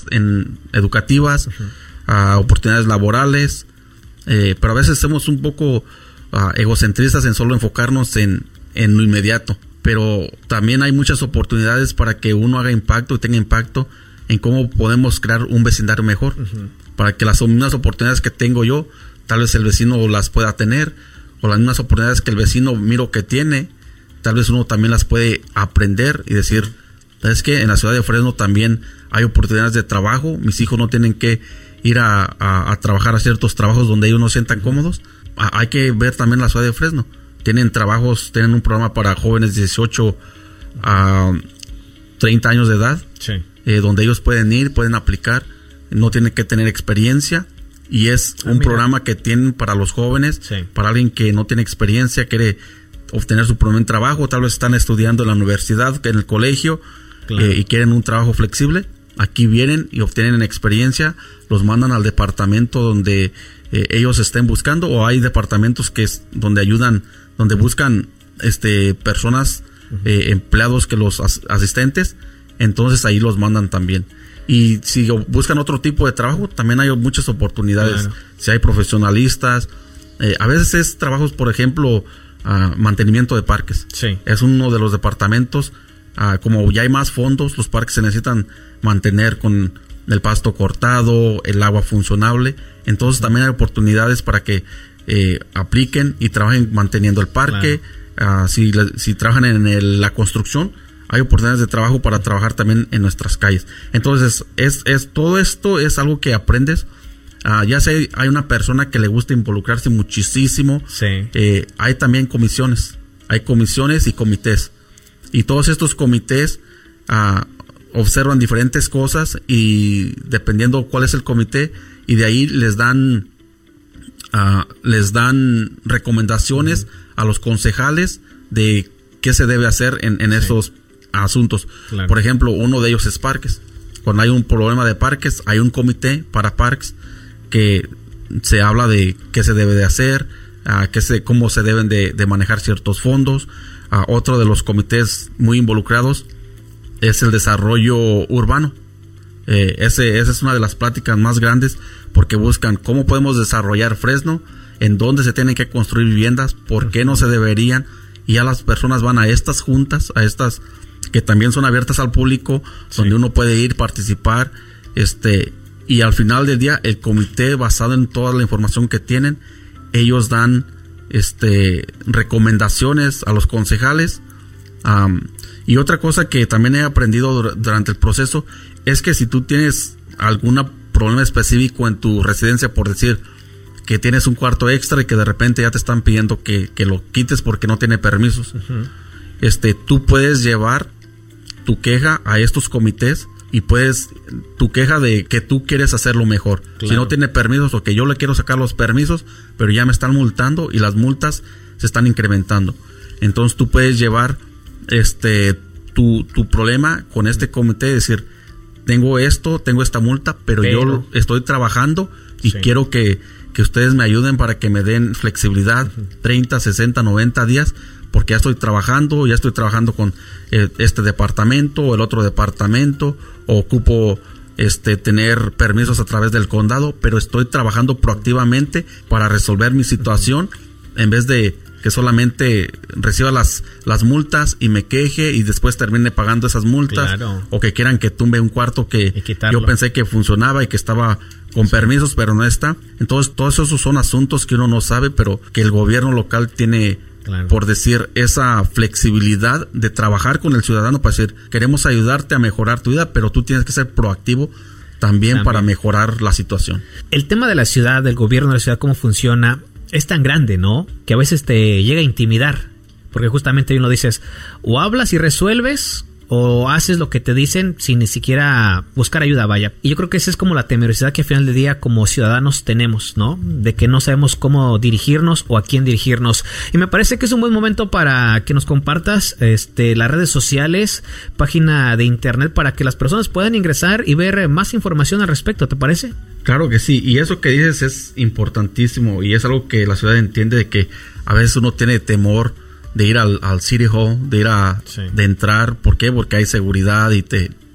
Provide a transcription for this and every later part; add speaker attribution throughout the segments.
Speaker 1: educativas, oportunidades laborales, pero a veces somos un poco egocentristas en solo enfocarnos en lo inmediato. Pero también hay muchas oportunidades para que uno haga impacto y tenga impacto en cómo podemos crear un vecindario mejor. Para que las mismas oportunidades que tengo yo, tal vez el vecino las pueda tener, o las mismas oportunidades que el vecino miro que tiene, tal vez uno también las puede aprender y decir, ¿sabes qué? En la ciudad de Fresno también hay oportunidades de trabajo. Mis hijos no tienen que ir a trabajar a ciertos trabajos donde ellos no se sientan cómodos. Hay que ver también la ciudad de Fresno. Tienen trabajos, tienen un programa para jóvenes de 18 a 30 años de edad, donde ellos pueden ir, pueden aplicar, no tienen que tener experiencia, y es un programa que tienen para los jóvenes, para alguien que no tiene experiencia, quiere obtener su primer trabajo, tal vez están estudiando en la universidad, en el colegio, y quieren un trabajo flexible. Aquí vienen y obtienen experiencia, los mandan al departamento donde ellos estén buscando, o hay departamentos que es donde ayudan, donde buscan personas, empleados, que los asistentes, entonces ahí los mandan también. Y si buscan otro tipo de trabajo, también hay muchas oportunidades. Si hay profesionalistas, a veces es trabajos, por ejemplo, mantenimiento de parques. Es uno de los departamentos. Como ya hay más fondos, los parques se necesitan mantener con el pasto cortado, el agua funcionable. Entonces también hay oportunidades para que apliquen y trabajen manteniendo el parque. Si trabajan en la construcción, hay oportunidades de trabajo para trabajar también en nuestras calles. Entonces todo esto es algo que aprendes. Ya sé, hay una persona que le gusta involucrarse muchísimo. Hay también comisiones. Hay comisiones y comités. Y todos estos comités observan diferentes cosas, y dependiendo cuál es el comité, y de ahí les dan recomendaciones a los concejales de qué se debe hacer en esos asuntos. Por ejemplo, uno de ellos es parques. Cuando hay un problema de parques, hay un comité para parques que se habla de qué se debe de hacer, cómo se deben de manejar ciertos fondos. Otro de los comités muy involucrados es el desarrollo urbano. Esa es una de las pláticas más grandes, porque buscan cómo podemos desarrollar Fresno, en dónde se tienen que construir viviendas, por qué no se deberían, y ya las personas van a estas juntas, a estas que también son abiertas al público, donde uno puede ir, participar, y al final del día el comité, basado en toda la información que tienen, ellos dan recomendaciones a los concejales. Y otra cosa que también he aprendido durante el proceso es que si tú tienes algún problema específico en tu residencia, por decir que tienes un cuarto extra y que de repente ya te están pidiendo que lo quites porque no tiene permisos, tú puedes llevar tu queja a estos comités, y tu queja de que tú quieres hacerlo mejor. Si no tiene permisos, o que yo le quiero sacar los permisos, pero ya me están multando y las se están incrementando. Entonces tú puedes llevar tu problema con este comité, decir, tengo esta multa, pero yo estoy trabajando y quiero que ustedes me ayuden para que me den flexibilidad, 30, 60, 90 días, porque ya estoy trabajando con este departamento o el otro departamento, o ocupo tener permisos a través del condado, pero estoy trabajando proactivamente para resolver mi situación, en vez de que solamente reciba las multas y me queje y después termine pagando esas multas, o que quieran que tumbe un cuarto que yo pensé que funcionaba y que estaba con permisos, pero no está. Entonces todos esos son asuntos que uno no sabe, pero que el gobierno local tiene, por decir, esa flexibilidad de trabajar con el ciudadano para decir, queremos ayudarte a mejorar tu vida, pero tú tienes que ser proactivo también para mejorar la situación.
Speaker 2: El tema de la ciudad, del gobierno de la ciudad, cómo funciona, es tan grande, ¿no? Que a veces te llega a intimidar, porque justamente uno dices, o hablas y resuelves, o haces lo que te dicen sin ni siquiera buscar ayuda, vaya. Y yo creo que esa es como la temerosidad que al final del día como ciudadanos tenemos, ¿no? De que no sabemos cómo dirigirnos o a quién dirigirnos. Y me parece que es un buen momento para que nos compartas las redes sociales, página de internet, para que las personas puedan ingresar y ver más información al respecto, ¿te parece?
Speaker 1: Claro que sí, y eso que dices es importantísimo, y es algo que la ciudad entiende, de que a veces uno tiene temor de ir al City Hall, de entrar. ¿Por qué? Porque hay seguridad y te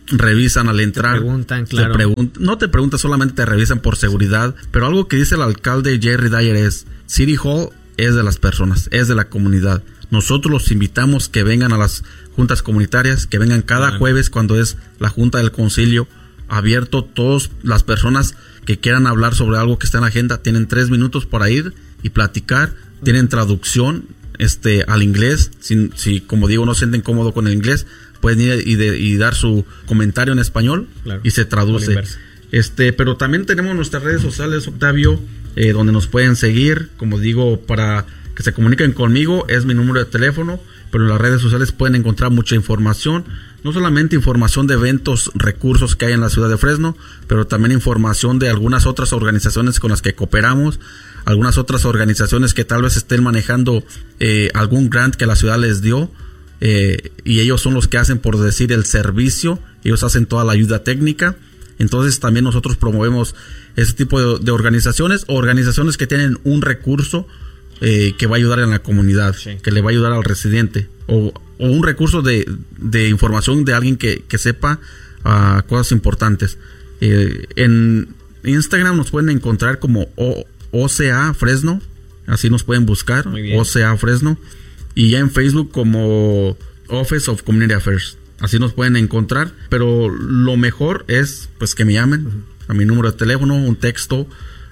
Speaker 1: revisan al entrar.
Speaker 2: Te preguntan, claro.
Speaker 1: No te preguntan, solamente te revisan por seguridad. Pero algo que dice el alcalde Jerry Dyer es: City Hall es de las personas, es de la comunidad. Nosotros los invitamos que vengan a las juntas comunitarias, que vengan cada jueves cuando es la junta del concilio, abierto. Todas las personas que quieran hablar sobre algo que está en la agenda tienen 3 minutos para ir y platicar. Tienen traducción al inglés. Si como digo, no se sienten cómodos con el inglés, pueden ir y dar su comentario en español, claro, y se traduce. Pero también tenemos nuestras redes sociales, Octavio, donde nos pueden seguir. Como digo, para que se comuniquen conmigo, es mi número de teléfono, pero en las redes sociales pueden encontrar mucha información. No solamente información de eventos, recursos que hay en la ciudad de Fresno, pero también información de algunas otras organizaciones con las que cooperamos, algunas otras organizaciones que tal vez estén manejando algún grant que la ciudad les dio, y ellos son los que hacen, por decir, el servicio. Ellos hacen toda la ayuda técnica. Entonces también nosotros promovemos ese tipo de organizaciones, o organizaciones que tienen un recurso que va a ayudar en la comunidad, sí, que le va a ayudar al residente, o un recurso de información de alguien que sepa cosas importantes. En Instagram nos pueden encontrar como OCA Fresno, así nos pueden buscar, OCA Fresno, y ya en Facebook como Office of Community Affairs, así nos pueden encontrar. Pero lo mejor es pues que me llamen a mi número de teléfono, un texto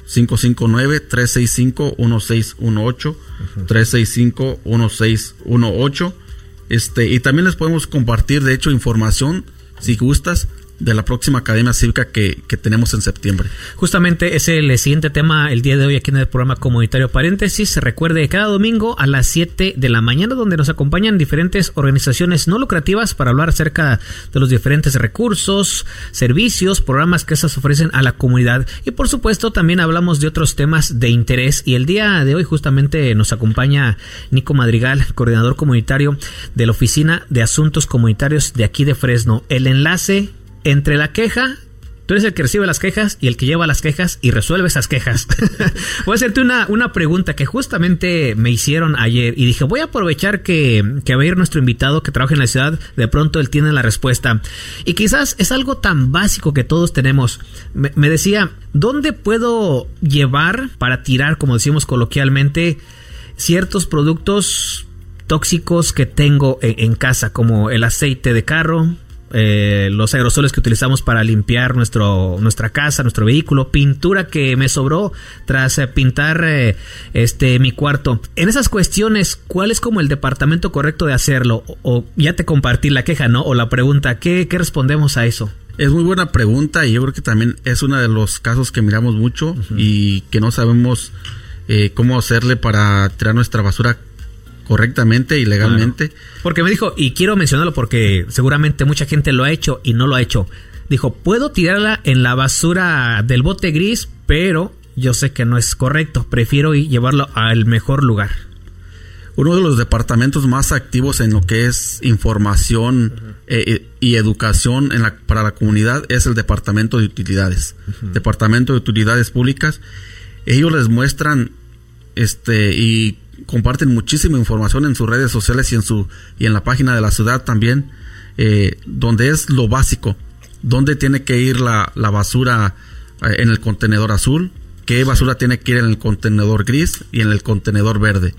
Speaker 1: 559-365-1618, 365-1618. Y también les podemos compartir, de hecho, información, si gustas, de la próxima Academia Cívica que tenemos en septiembre.
Speaker 2: Justamente es el siguiente tema el día de hoy aquí en el programa comunitario Paréntesis. Recuerde, cada domingo a las 7 de la mañana, donde nos acompañan diferentes organizaciones no lucrativas para hablar acerca de los diferentes recursos, servicios, programas que esas ofrecen a la comunidad. Y por supuesto también hablamos de otros temas de interés. Y el día de hoy justamente nos acompaña Nico Madrigal, coordinador comunitario de la Oficina de Asuntos Comunitarios de aquí de Fresno. El enlace entre la queja, tú eres el que recibe las quejas y el que lleva las quejas y resuelve esas quejas. Voy a hacerte una pregunta que justamente me hicieron ayer y dije, voy a aprovechar que va a ir nuestro invitado que trabaja en la ciudad, de pronto él tiene la respuesta. Y quizás es algo tan básico que todos tenemos. Me decía, ¿dónde puedo llevar para tirar, como decimos coloquialmente, ciertos productos tóxicos que tengo en casa, como el aceite de carro, los aerosoles que utilizamos para limpiar nuestra casa, nuestro vehículo, pintura que me sobró tras pintar mi cuarto? En esas cuestiones, ¿cuál es como el departamento correcto de hacerlo? O ya te compartí la queja, ¿no? O la pregunta, ¿qué respondemos a eso?
Speaker 1: Es muy buena pregunta, y yo creo que también es uno de los casos que miramos mucho, y que no sabemos cómo hacerle para tirar nuestra basura correctamente y legalmente.
Speaker 2: Claro. Porque me dijo, y quiero mencionarlo porque seguramente mucha gente lo ha hecho y no lo ha hecho. Dijo, puedo tirarla en la basura del bote gris, pero yo sé que no es correcto. Prefiero llevarlo al mejor lugar.
Speaker 1: Uno de los departamentos más activos en lo que es información y educación para la comunidad es el Departamento de Utilidades. Departamento de Utilidades Públicas. Ellos les muestran y comparten muchísima información en sus redes sociales y en la página de la ciudad también, donde es lo básico, dónde tiene que ir la basura en el contenedor azul, qué basura tiene que ir en el contenedor gris y en el contenedor verde.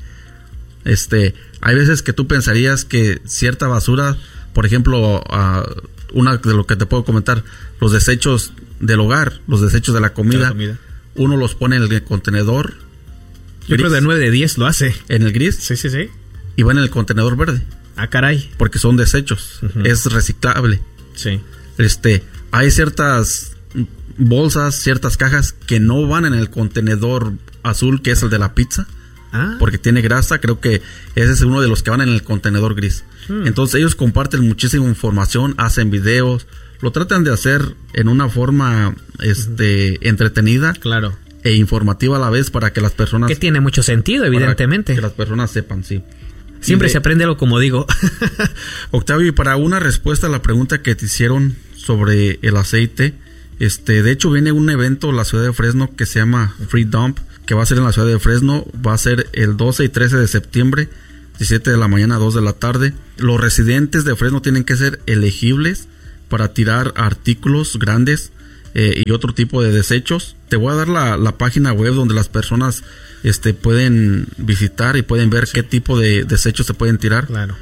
Speaker 1: Hay veces que tú pensarías que cierta basura, por ejemplo, una de lo que te puedo comentar, los desechos del hogar, los desechos de la comida. Uno los pone en el contenedor.
Speaker 2: Yo creo de 9 de 10 lo hace.
Speaker 1: ¿En el gris?
Speaker 2: Sí.
Speaker 1: Y va en el contenedor verde.
Speaker 2: Ah, caray.
Speaker 1: Porque son desechos. Es reciclable.
Speaker 2: Sí.
Speaker 1: Hay ciertas bolsas, ciertas cajas que no van en el contenedor azul, que es el de la pizza. Porque tiene grasa. Creo que ese es uno de los que van en el contenedor gris. Entonces ellos comparten muchísima información, hacen videos, lo tratan de hacer en una forma entretenida.
Speaker 2: Claro.
Speaker 1: E informativa a la vez, para que las personas...
Speaker 2: Que tiene mucho sentido, evidentemente.
Speaker 1: Que las personas sepan, sí.
Speaker 2: Siempre se aprende algo, como digo.
Speaker 1: Octavio, y para una respuesta a la pregunta que te hicieron sobre el aceite, de hecho viene un evento en la ciudad de Fresno que se llama Free Dump, que va a ser en la ciudad de Fresno. Va a ser el 12 y 13 de septiembre, 17 de la mañana a 2 de la tarde. Los residentes de Fresno tienen que ser elegibles para tirar artículos grandes y otro tipo de desechos. Te voy a dar la página web donde las personas pueden visitar y pueden ver qué tipo de desechos se pueden tirar.
Speaker 2: Claro.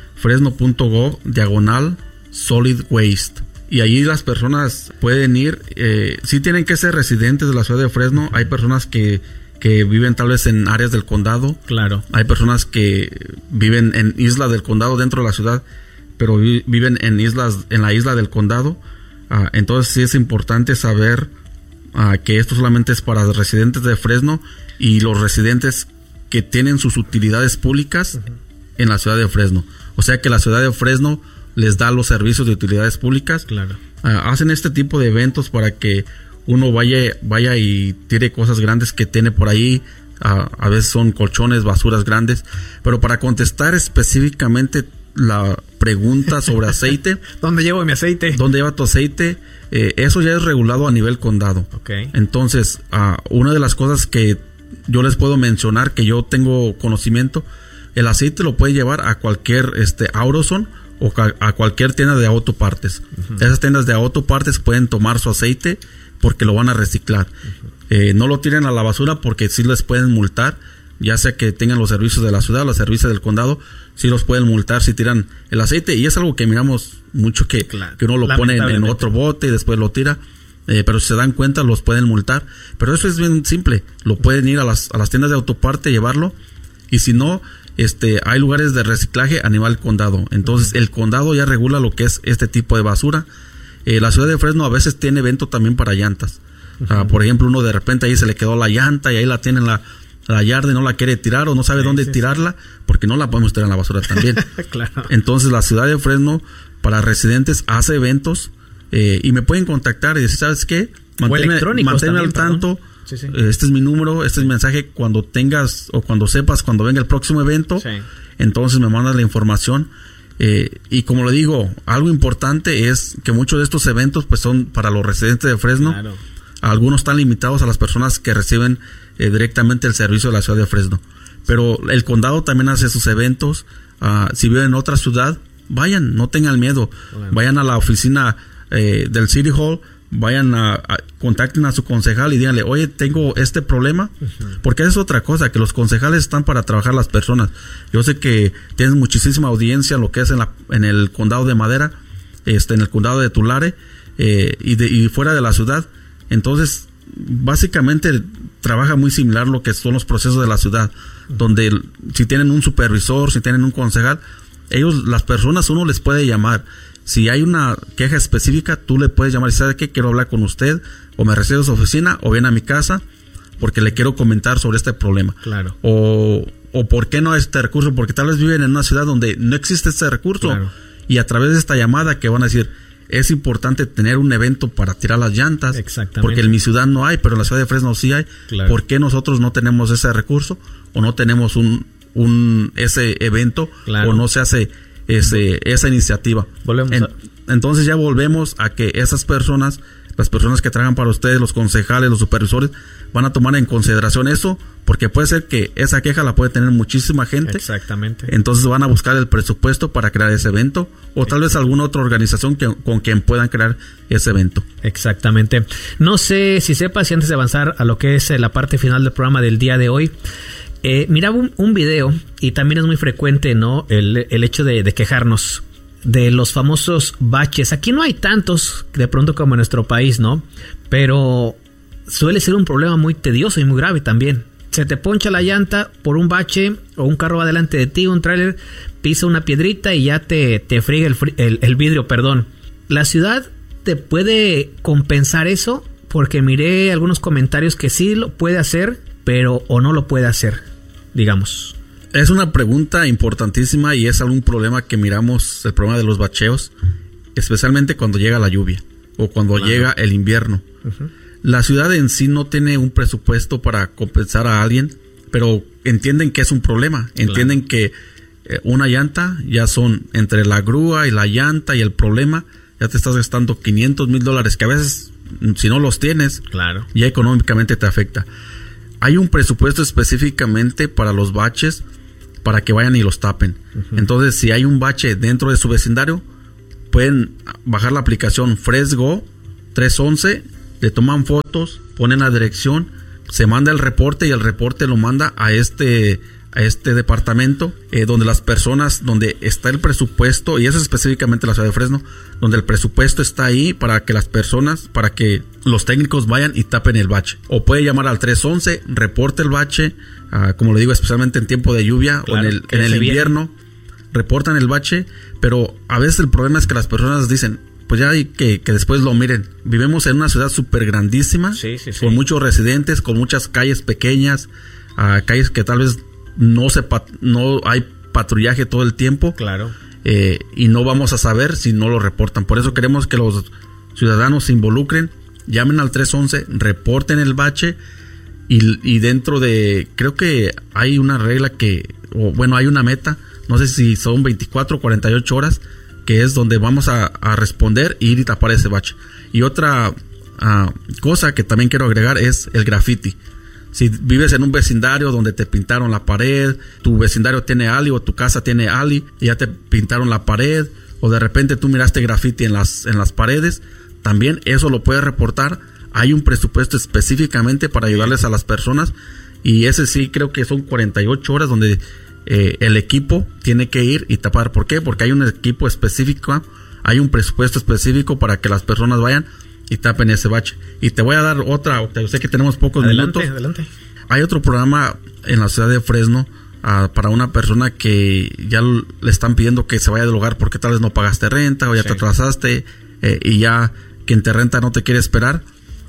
Speaker 1: Fresno.gov/solid waste. Y allí las personas pueden ir. Sí tienen que ser residentes de la ciudad de Fresno. Hay personas que viven tal vez en áreas del condado.
Speaker 2: Claro.
Speaker 1: Hay personas que viven en islas del condado dentro de la ciudad, pero viven en la isla del condado. Entonces sí es importante saber que esto solamente es para los residentes de Fresno y los residentes que tienen sus utilidades públicas en la ciudad de Fresno. O sea que la ciudad de Fresno les da los servicios de utilidades públicas.
Speaker 2: Claro.
Speaker 1: Hacen este tipo de eventos para que uno vaya y tire cosas grandes que tiene por ahí. A veces son colchones, basuras grandes. Pero para contestar específicamente la pregunta sobre aceite.
Speaker 2: ¿Dónde llevo mi aceite?
Speaker 1: ¿Dónde lleva tu aceite? Eso ya es regulado a nivel condado.
Speaker 2: Okay.
Speaker 1: Entonces, una de las cosas que yo les puedo mencionar, que yo tengo conocimiento, el aceite lo puede llevar a cualquier AutoZone o a cualquier tienda de autopartes. Esas tiendas de autopartes pueden tomar su aceite porque lo van a reciclar. No lo tiren a la basura porque sí les pueden multar, ya sea que tengan los servicios de la ciudad, los servicios del condado, sí los pueden multar si tiran el aceite. Y es algo que miramos mucho, que uno lo pone en otro bote y después lo tira. Pero si se dan cuenta, los pueden multar. Pero eso es bien simple. Lo pueden ir a las tiendas de autoparte, llevarlo. Y si no, hay lugares de reciclaje a nivel condado. Entonces el condado ya regula lo que es este tipo de basura. La ciudad de Fresno a veces tiene evento también para llantas. Por ejemplo, uno de repente ahí se le quedó la llanta y ahí la tiene en la yarda y no la quiere tirar o no sabe dónde tirarla, porque no la podemos tirar en la basura también.
Speaker 2: Claro.
Speaker 1: Entonces la ciudad de Fresno para residentes hace eventos y me pueden contactar y decir, ¿sabes qué? Manténme al tanto. Sí. Este es mi número, este es mi mensaje. Cuando tengas o cuando sepas cuando venga el próximo evento, entonces me mandas la información. Y como le digo, algo importante es que muchos de estos eventos pues son para los residentes de Fresno.
Speaker 2: Claro.
Speaker 1: Algunos están limitados a las personas que reciben directamente el servicio de la ciudad de Fresno. Pero el condado también hace sus eventos. Si viven en otra ciudad, vayan, no tengan miedo. Bueno. Vayan a la oficina del City Hall, vayan contacten a su concejal y díganle, oye, tengo este problema. Porque es otra cosa, que los concejales están para trabajar las personas. Yo sé que tienes muchísima audiencia lo que es en el condado de Madera, en el condado de Tulare y fuera de la ciudad. Entonces, básicamente trabaja muy similar lo que son los procesos de la ciudad, donde si tienen un supervisor, si tienen un concejal, las personas, uno les puede llamar. Si hay una queja específica, tú le puedes llamar y ¿sabe qué? Quiero hablar con usted, o me recibe a su oficina, o viene a mi casa, porque le quiero comentar sobre este problema.
Speaker 2: Claro.
Speaker 1: O ¿por qué no hay este recurso? Porque tal vez viven en una ciudad donde no existe este recurso.
Speaker 2: Claro.
Speaker 1: Y a través de esta llamada que van a decir, es importante tener un evento para tirar las llantas.
Speaker 2: Exactamente.
Speaker 1: Porque en mi ciudad no hay, pero en la ciudad de Fresno sí hay.
Speaker 2: Claro.
Speaker 1: ¿Por qué nosotros no tenemos ese recurso? O no tenemos ese evento.
Speaker 2: Claro.
Speaker 1: O no se hace esa iniciativa. Entonces ya volvemos a que esas personas, las personas que trabajan para ustedes, los concejales, los supervisores, van a tomar en consideración eso, porque puede ser que esa queja la puede tener muchísima gente.
Speaker 2: Exactamente.
Speaker 1: Entonces van a buscar el presupuesto para crear ese evento, o tal vez alguna otra organización con quien puedan crear ese evento.
Speaker 2: Exactamente. No sé si sepas, si antes de avanzar a lo que es la parte final del programa del día de hoy, miraba un video, y también es muy frecuente, ¿no? El hecho de quejarnos de los famosos baches. Aquí no hay tantos de pronto como en nuestro país, ¿no? Pero suele ser un problema muy tedioso y muy grave también. Se te poncha la llanta por un bache, o un carro va delante de ti, un tráiler pisa una piedrita y ya te friega el vidrio, perdón. La ciudad te puede compensar eso, porque miré algunos comentarios que sí lo puede hacer, pero o no lo puede hacer, digamos.
Speaker 1: Es una pregunta importantísima y es algún problema que miramos, el problema de los bacheos, especialmente cuando llega la lluvia o cuando llega el invierno. La ciudad en sí no tiene un presupuesto para compensar a alguien, pero entienden que es un problema. Entienden que una llanta ya son entre la grúa y la llanta y el problema, ya te estás gastando $500,000, que a veces, si no los tienes, ya económicamente te afecta. Hay un presupuesto específicamente para los baches, para que vayan y los tapen. Entonces, si hay un bache dentro de su vecindario, pueden bajar la aplicación Fresgo 311, le toman fotos, ponen la dirección, se manda el reporte y el reporte lo manda a este departamento donde las personas, donde está el presupuesto, y eso es específicamente la ciudad de Fresno, donde el presupuesto está ahí para que las personas, para que los técnicos vayan y tapen el bache. O puede llamar al 311, reporte el bache, como le digo, especialmente en tiempo de lluvia,
Speaker 2: claro,
Speaker 1: o en el invierno, reportan el bache, pero a veces el problema es que las personas dicen, pues ya hay que después lo miren. Vivimos en una ciudad súper grandísima, con muchos residentes, con muchas calles pequeñas, calles que tal vez no hay patrullaje todo el tiempo.
Speaker 2: Claro.
Speaker 1: Y no vamos a saber si no lo reportan. Por eso queremos que los ciudadanos se involucren, llamen al 311, reporten el bache, y dentro de, creo que hay una regla hay una meta, no sé si son 24 o 48 horas, que es donde vamos a responder y ir y tapar ese bache. Y otra cosa que también quiero agregar es el graffiti. Si vives en un vecindario donde te pintaron la pared, tu vecindario tiene ali o tu casa tiene ali y ya te pintaron la pared, o de repente tú miraste graffiti en las paredes, también eso lo puedes reportar. Hay un presupuesto específicamente para ayudarles a las personas, y ese sí creo que son 48 horas donde el equipo tiene que ir y tapar. ¿Por qué? Porque hay un equipo específico, hay un presupuesto específico para que las personas vayan y tapen ese bache. Y te voy a dar otra, yo sé que tenemos pocos minutos.
Speaker 2: Adelante.
Speaker 1: Hay otro programa en la ciudad de Fresno para una persona que ya le están pidiendo que se vaya del hogar porque tal vez no pagaste renta o ya te atrasaste, y ya quien te renta no te quiere esperar.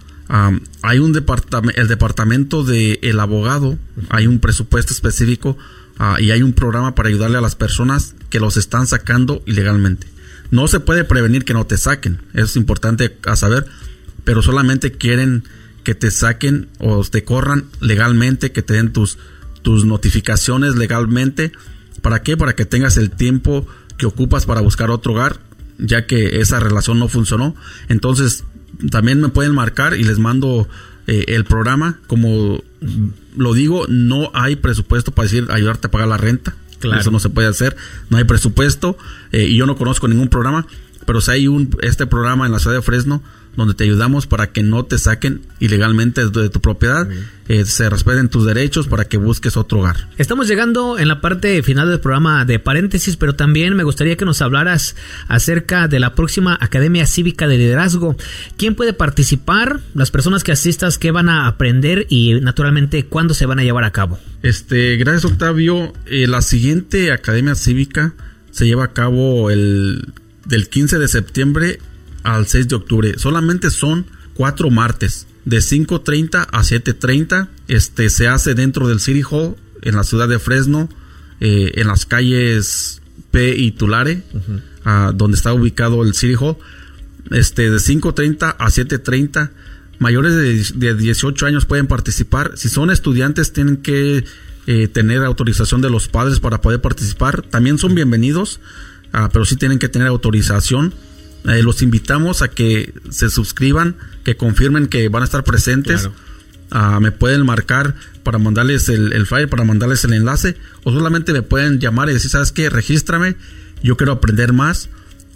Speaker 1: Hay el departamento del abogado, hay un presupuesto específico, y hay un programa para ayudarle a las personas que los están sacando ilegalmente. No se puede prevenir que no te saquen, eso es importante a saber, pero solamente quieren que te saquen o te corran legalmente, que te den tus notificaciones legalmente. ¿Para qué? Para que tengas el tiempo que ocupas para buscar otro hogar, ya que esa relación no funcionó. Entonces también me pueden marcar y les mando el programa. Como lo digo, no hay presupuesto para ayudarte a pagar la renta. Claro. Eso no se puede hacer, no hay presupuesto, y yo no conozco ningún programa, pero si hay este programa en la ciudad de Fresno donde te ayudamos para que no te saquen ilegalmente de tu propiedad, se respeten tus derechos para que busques otro hogar.
Speaker 2: Estamos llegando en la parte final del programa de paréntesis, pero también me gustaría que nos hablaras acerca de la próxima Academia Cívica de Liderazgo. ¿Quién puede participar? Las personas que asistas, ¿qué van a aprender? Y naturalmente, ¿cuándo se van a llevar a cabo?
Speaker 1: Gracias, Octavio. La siguiente Academia Cívica se lleva a cabo del 15 de septiembre al 6 de octubre. Solamente son 4 martes, de 5:30 a 7:30. Se hace dentro del City Hall, en la ciudad de Fresno, en las calles P y Tulare, donde está ubicado el City Hall. De 5:30 a 7:30. Mayores de 18 años pueden participar. Si son estudiantes, tienen que tener autorización de los padres para poder participar. También son bienvenidos, pero sí tienen que tener autorización. Los invitamos a que se suscriban, que confirmen que van a estar presentes. Claro. Me pueden marcar para mandarles el flyer, para mandarles el enlace, o solamente me pueden llamar y decir, ¿sabes qué? Regístrame, yo quiero aprender más.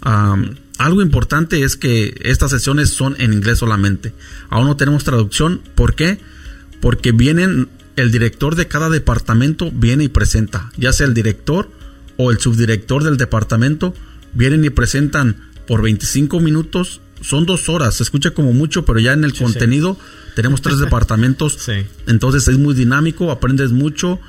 Speaker 1: Algo importante es que estas sesiones son en inglés solamente. Aún no tenemos traducción. ¿Por qué? Porque el director de cada departamento viene y presenta, ya sea el director o el subdirector del departamento, vienen y presentan por 25 minutos, son 2 horas, se escucha como mucho, pero ya en el contenido tenemos 3 departamentos, entonces es muy dinámico, aprendes mucho,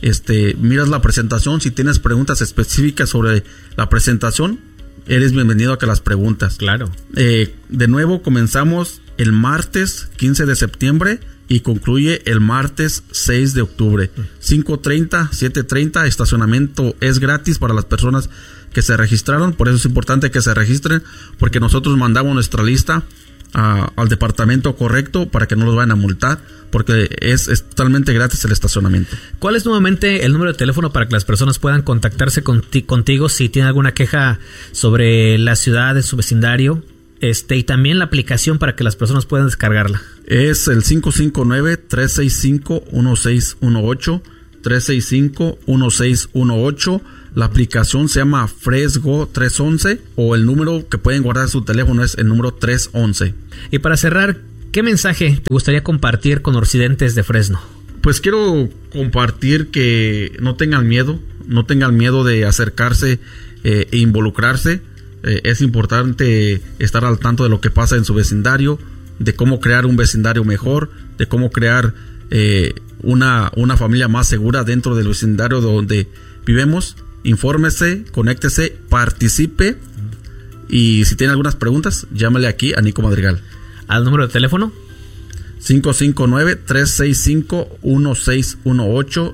Speaker 1: miras la presentación, si tienes preguntas específicas sobre la presentación, eres bienvenido a que las preguntas.
Speaker 2: Claro.
Speaker 1: De nuevo comenzamos el martes 15 de septiembre y concluye el martes 6 de octubre. 5:30, 7:30, estacionamiento es gratis para las personas que se registraron, por eso es importante que se registren, porque nosotros mandamos nuestra lista al departamento correcto para que no los vayan a multar, porque es totalmente gratis el estacionamiento.
Speaker 2: ¿Cuál es nuevamente el número de teléfono para que las personas puedan contactarse contigo si tienen alguna queja sobre la ciudad, de su vecindario? Y también la aplicación para que las personas puedan descargarla.
Speaker 1: Es el 559-365-1618, 365-1618. La aplicación se llama Fresgo 311 o el número que pueden guardar en su teléfono es el número 311.
Speaker 2: Y para cerrar, ¿qué mensaje te gustaría compartir con los residentes de Fresno?
Speaker 1: Pues quiero compartir que no tengan miedo de acercarse e involucrarse. Es importante estar al tanto de lo que pasa en su vecindario, de cómo crear un vecindario mejor, de cómo crear una familia más segura dentro del vecindario donde vivimos. Infórmese, conéctese, participe y si tiene algunas preguntas, llámale aquí a Nico Madrigal.
Speaker 2: ¿Al número de teléfono?
Speaker 1: 559-365-1618,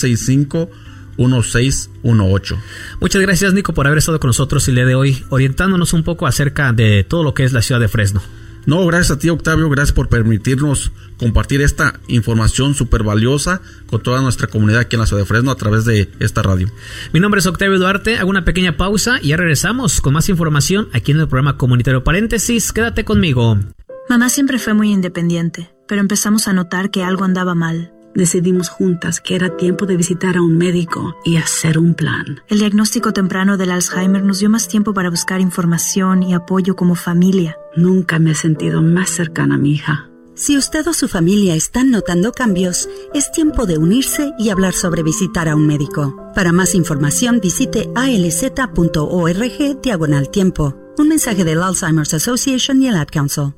Speaker 1: 365-1618.
Speaker 2: Muchas gracias, Nico, por haber estado con nosotros el día de hoy, orientándonos un poco acerca de todo lo que es la ciudad de Fresno.
Speaker 1: No, gracias a ti, Octavio, gracias por permitirnos compartir esta información súper valiosa con toda nuestra comunidad aquí en la ciudad de Fresno a través de esta radio.
Speaker 2: Mi nombre es Octavio Duarte, hago una pequeña pausa y ya regresamos con más información aquí en el programa comunitario Paréntesis. Quédate conmigo.
Speaker 3: Mamá siempre fue muy independiente, pero empezamos a notar que algo andaba mal.
Speaker 4: Decidimos juntas que era tiempo de visitar a un médico y hacer un plan.
Speaker 3: El diagnóstico temprano del Alzheimer nos dio más tiempo para buscar información y apoyo como familia.
Speaker 4: Nunca me he sentido más cercana a mi hija.
Speaker 5: Si usted o su familia están notando cambios, es tiempo de unirse y hablar sobre visitar a un médico. Para más información, visite alz.org/tiempo. Un mensaje del Alzheimer's Association y el Ad Council.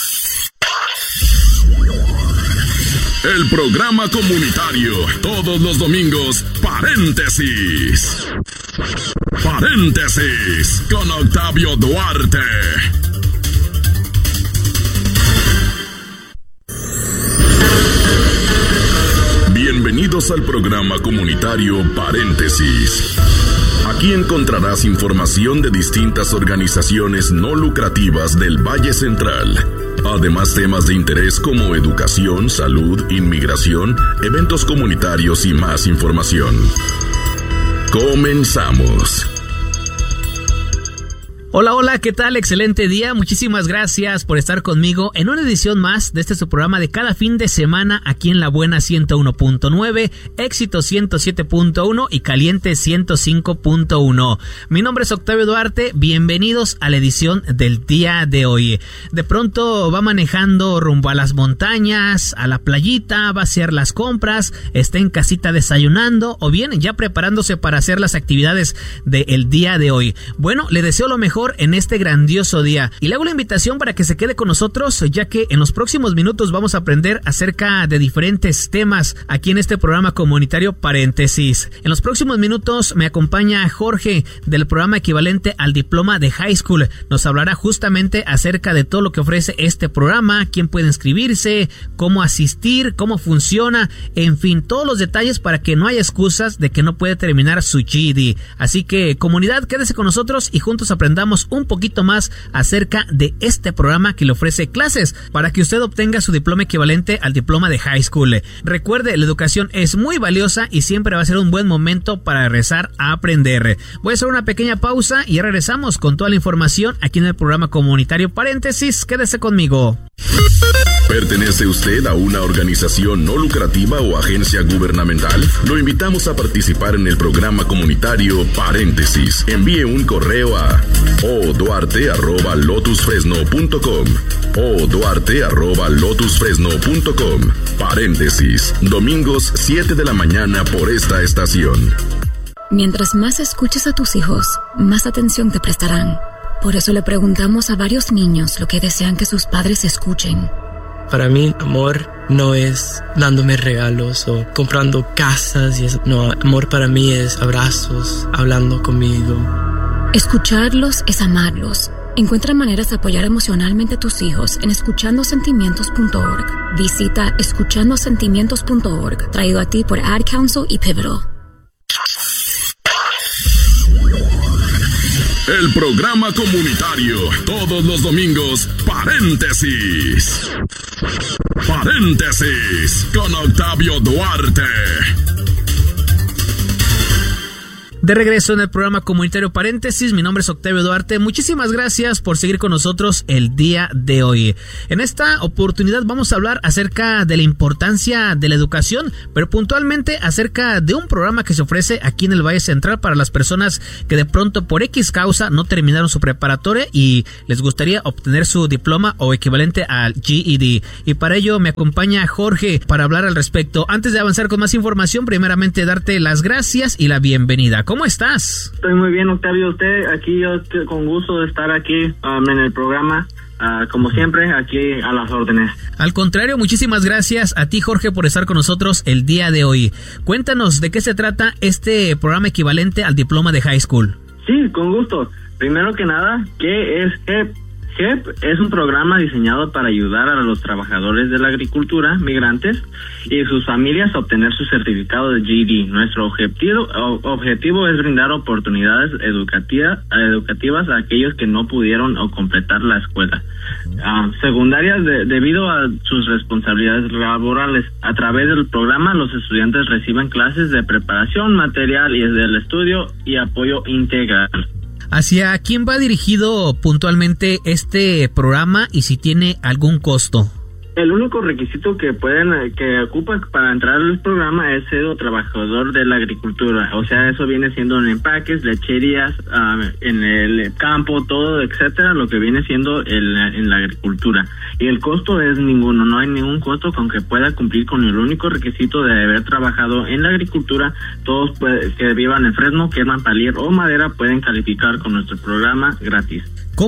Speaker 6: El programa comunitario, todos los domingos, Paréntesis. Paréntesis, con Octavio Duarte. Bienvenidos al programa comunitario Paréntesis. Aquí encontrarás información de distintas organizaciones no lucrativas del Valle Central. Además, temas de interés como educación, salud, inmigración, eventos comunitarios y más información. Comenzamos.
Speaker 2: Hola, hola, ¿qué tal? Excelente día. Muchísimas gracias por estar conmigo en una edición más de este su programa de cada fin de semana aquí en La Buena 101.9, Éxito 107.1 y Caliente 105.1. Mi nombre es Octavio Duarte. Bienvenidos a la edición del día de hoy. De pronto va manejando rumbo a las montañas, a la playita, va a hacer las compras, está en casita desayunando o bien ya preparándose para hacer las actividades del día de hoy. Bueno, le deseo lo mejor en este grandioso día y le hago la invitación para que se quede con nosotros, ya que en los próximos minutos vamos a aprender acerca de diferentes temas aquí en este programa comunitario Paréntesis. En los próximos minutos me acompaña Jorge del programa equivalente al diploma de high school. Nos hablará justamente acerca de todo lo que ofrece este programa, quién puede inscribirse, cómo asistir, cómo funciona, en fin, todos los detalles para que no haya excusas de que no puede terminar su GED. Así que, comunidad, quédese con nosotros y juntos aprendamos un poquito más acerca de este programa que le ofrece clases para que usted obtenga su diploma equivalente al diploma de high school. Recuerde, la educación es muy valiosa y siempre va a ser un buen momento para regresar a aprender. Voy a hacer una pequeña pausa y ya regresamos con toda la información aquí en el programa comunitario Paréntesis. Quédese conmigo.
Speaker 6: ¿Pertenece usted a una organización no lucrativa o agencia gubernamental? Lo invitamos a participar en el programa comunitario Paréntesis. Envíe un correo a oduarte@lotusfresno.com oduarte@lotusfresno.com. Paréntesis, domingos 7 de la mañana por esta estación.
Speaker 7: Mientras más escuches a tus hijos, más atención te prestarán. Por eso le preguntamos a varios niños lo que desean que sus padres escuchen.
Speaker 8: Para mí, amor no es dándome regalos o comprando casas y eso. No, amor para mí es abrazos, hablando conmigo.
Speaker 7: Escucharlos es amarlos. Encuentra maneras de apoyar emocionalmente a tus hijos en escuchandosentimientos.org. Visita escuchandosentimientos.org, traído a ti por Ad Council y Pivotal.
Speaker 6: El programa comunitario, todos los domingos, Paréntesis. Paréntesis, con Octavio Duarte.
Speaker 2: De regreso en el programa comunitario Paréntesis, mi nombre es Octavio Duarte. Muchísimas gracias por seguir con nosotros el día de hoy. En esta oportunidad vamos a hablar acerca de la importancia de la educación, pero puntualmente acerca de un programa que se ofrece aquí en el Valle Central para las personas que de pronto por X causa no terminaron su preparatoria y les gustaría obtener su diploma o equivalente al GED. Y para ello me acompaña Jorge para hablar al respecto. Antes de avanzar con más información, primeramente darte las gracias y la bienvenida. ¿Cómo estás?
Speaker 9: Estoy muy bien, Octavio. Usted aquí, yo con gusto de estar aquí en el programa. Como siempre, aquí a las órdenes.
Speaker 2: Al contrario, muchísimas gracias a ti, Jorge, por estar con nosotros el día de hoy. Cuéntanos de qué se trata este programa equivalente al diploma de high school.
Speaker 9: Sí, con gusto. Primero que nada, ¿qué es HEP? HEP es un programa diseñado para ayudar a los trabajadores de la agricultura, migrantes y sus familias a obtener su certificado de GED. Nuestro objetivo es brindar oportunidades educativas a aquellos que no pudieron o completar la escuela secundaria debido a sus responsabilidades laborales. A través del programa, los estudiantes reciben clases de preparación, material y del estudio y apoyo integral.
Speaker 2: ¿Hacia quién va dirigido puntualmente este programa y si tiene algún costo?
Speaker 9: El único requisito que ocupa para entrar al programa es ser trabajador de la agricultura. O sea, eso viene siendo en empaques, lecherías, en el campo, todo, etcétera, lo que viene siendo en la agricultura. Y el costo es ninguno, no hay ningún costo con que pueda cumplir con el único requisito de haber trabajado en la agricultura. Todos que vivan en Fresno, quieran palier o madera, pueden calificar con nuestro programa gratis.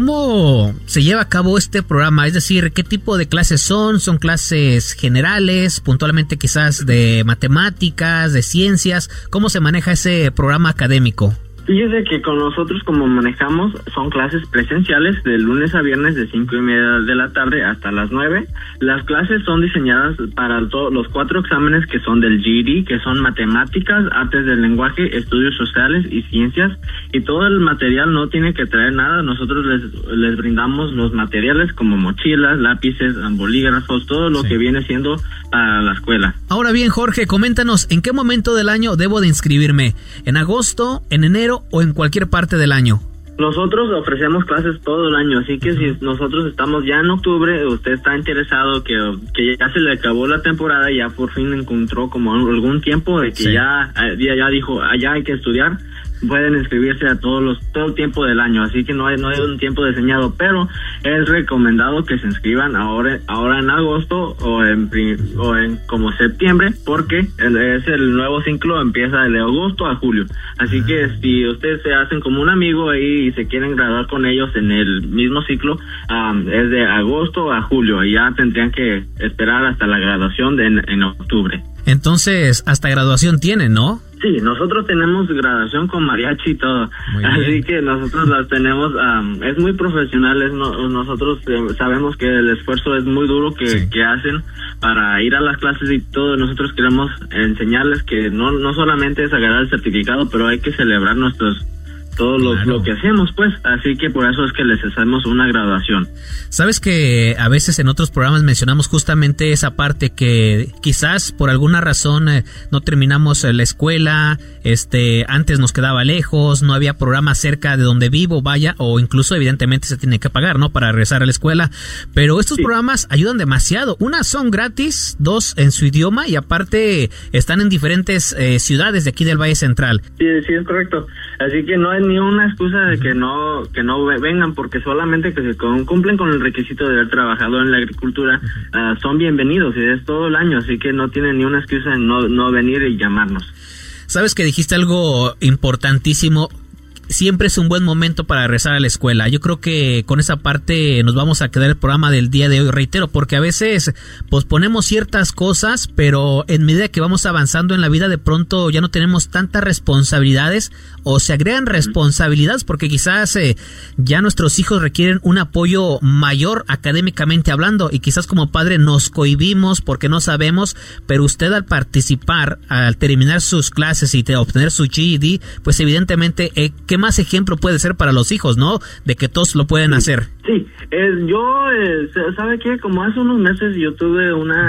Speaker 2: ¿Cómo se lleva a cabo este programa? Es decir, ¿qué tipo de clases son? ¿Son clases generales, puntualmente quizás de matemáticas, de ciencias? ¿Cómo se maneja ese programa académico?
Speaker 9: Fíjese que con nosotros, como manejamos, son clases presenciales de lunes a viernes de 5:30 de la tarde hasta las 9. Las clases son diseñadas para los 4 exámenes que son del GED, que son matemáticas, artes del lenguaje, estudios sociales y ciencias. Y todo el material no tiene que traer nada. Nosotros les brindamos los materiales como mochilas, lápices, bolígrafos, todo lo que viene siendo para la escuela.
Speaker 2: Ahora bien, Jorge, coméntanos, ¿en qué momento del año debo de inscribirme? ¿En agosto, en enero o en cualquier parte del año?
Speaker 9: Nosotros ofrecemos clases todo el año, así que si nosotros estamos ya en octubre, usted está interesado que ya se le acabó la temporada y ya por fin encontró como algún tiempo de que ya dijo, ya hay que estudiar, pueden inscribirse a todo el tiempo del año, así que no hay un tiempo diseñado, pero es recomendado que se inscriban ahora en agosto o en como septiembre, porque es el nuevo ciclo, empieza de agosto a julio, así que si ustedes se hacen como un amigo ahí y se quieren graduar con ellos en el mismo ciclo, es de agosto a julio y ya tendrían que esperar hasta la graduación en octubre.
Speaker 2: Entonces, hasta graduación tienen, ¿no?
Speaker 9: Sí, nosotros tenemos graduación con mariachi y todo, así que nosotros las tenemos, es muy profesional, nosotros sabemos que el esfuerzo es muy duro que hacen para ir a las clases y todo. Nosotros queremos enseñarles que no solamente es agarrar el certificado, pero hay que celebrar todo lo que hacemos, pues, así que por eso es que les hacemos una graduación.
Speaker 2: Sabes que a veces en otros programas mencionamos justamente esa parte que quizás por alguna razón no terminamos la escuela, antes nos quedaba lejos, no había programa cerca de donde vivo, vaya, o incluso evidentemente se tiene que pagar, ¿no?, para regresar a la escuela, pero estos programas ayudan demasiado. Una, son gratis, 2, en su idioma y aparte están en diferentes ciudades de aquí del Valle Central.
Speaker 9: Sí, es correcto, así que no hay ni una excusa de que no vengan, porque solamente que se cumplen con el requisito de haber trabajado en la agricultura, son bienvenidos y es todo el año, así que no tienen ni una excusa de no venir y llamarnos.
Speaker 2: Sabes que dijiste algo importantísimo. Siempre es un buen momento para regresar a la escuela. Yo creo que con esa parte nos vamos a quedar el programa del día de hoy, reitero, porque a veces posponemos ciertas cosas, pero en medida que vamos avanzando en la vida, de pronto ya no tenemos tantas responsabilidades o se agregan responsabilidades porque quizás ya nuestros hijos requieren un apoyo mayor académicamente hablando y quizás como padre nos cohibimos porque no sabemos, pero usted al participar, al terminar sus clases y obtener su GED, pues evidentemente ¿qué más ejemplo puede ser para los hijos, no? De que todos lo pueden hacer.
Speaker 9: Sí, yo, ¿sabe qué? Como hace unos meses yo tuve una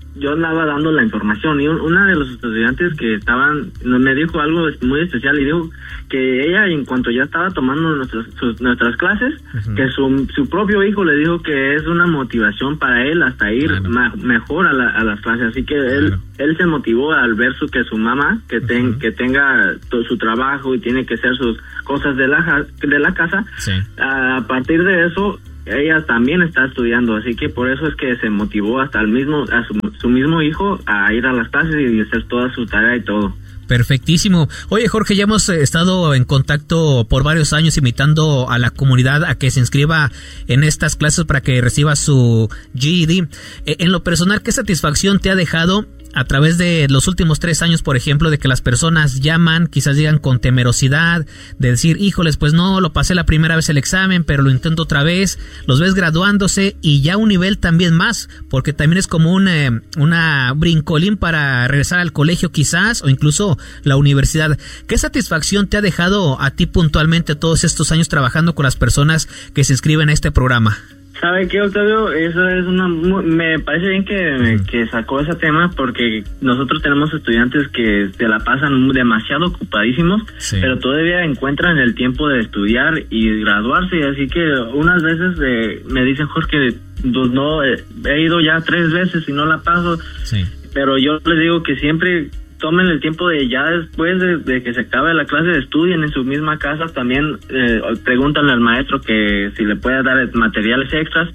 Speaker 9: yo andaba dando la información y una de los estudiantes que estaban me dijo algo muy especial y dijo que ella, en cuanto ya estaba tomando nuestras clases, que su propio hijo le dijo que es una motivación para él hasta ir mejor a las clases, así que él se motivó al ver que su mamá que tenga su trabajo y tiene que hacer sus cosas de la casa. A partir de eso ella también está estudiando, así que por eso es que se motivó hasta su mismo hijo a ir a las clases y hacer toda su tarea y todo.
Speaker 2: Perfectísimo. Oye, Jorge, ya hemos estado en contacto por varios años invitando a la comunidad a que se inscriba en estas clases para que reciba su GED. En lo personal, ¿qué satisfacción te ha dejado a través de los últimos 3 años, por ejemplo, de que las personas llaman, quizás llegan con temerosidad, de decir, híjoles, pues no, lo pasé la primera vez el examen, pero lo intento otra vez, los ves graduándose y ya un nivel también más, porque también es como una brincolín para regresar al colegio quizás, o incluso la universidad. ¿Qué satisfacción te ha dejado a ti puntualmente todos estos años trabajando con las personas que se inscriben a este programa?
Speaker 9: ¿Sabe qué, Octavio? Eso es me parece bien que sacó ese tema, porque nosotros tenemos estudiantes que se la pasan demasiado ocupadísimos, pero todavía encuentran el tiempo de estudiar y graduarse, así que unas veces me dicen, Jorge, pues no, he ido ya 3 veces y no la paso, pero yo les digo que siempre tomen el tiempo de ya después de que se acabe la clase, estudien en su misma casa, también pregúntanle al maestro que si le puede dar materiales extras.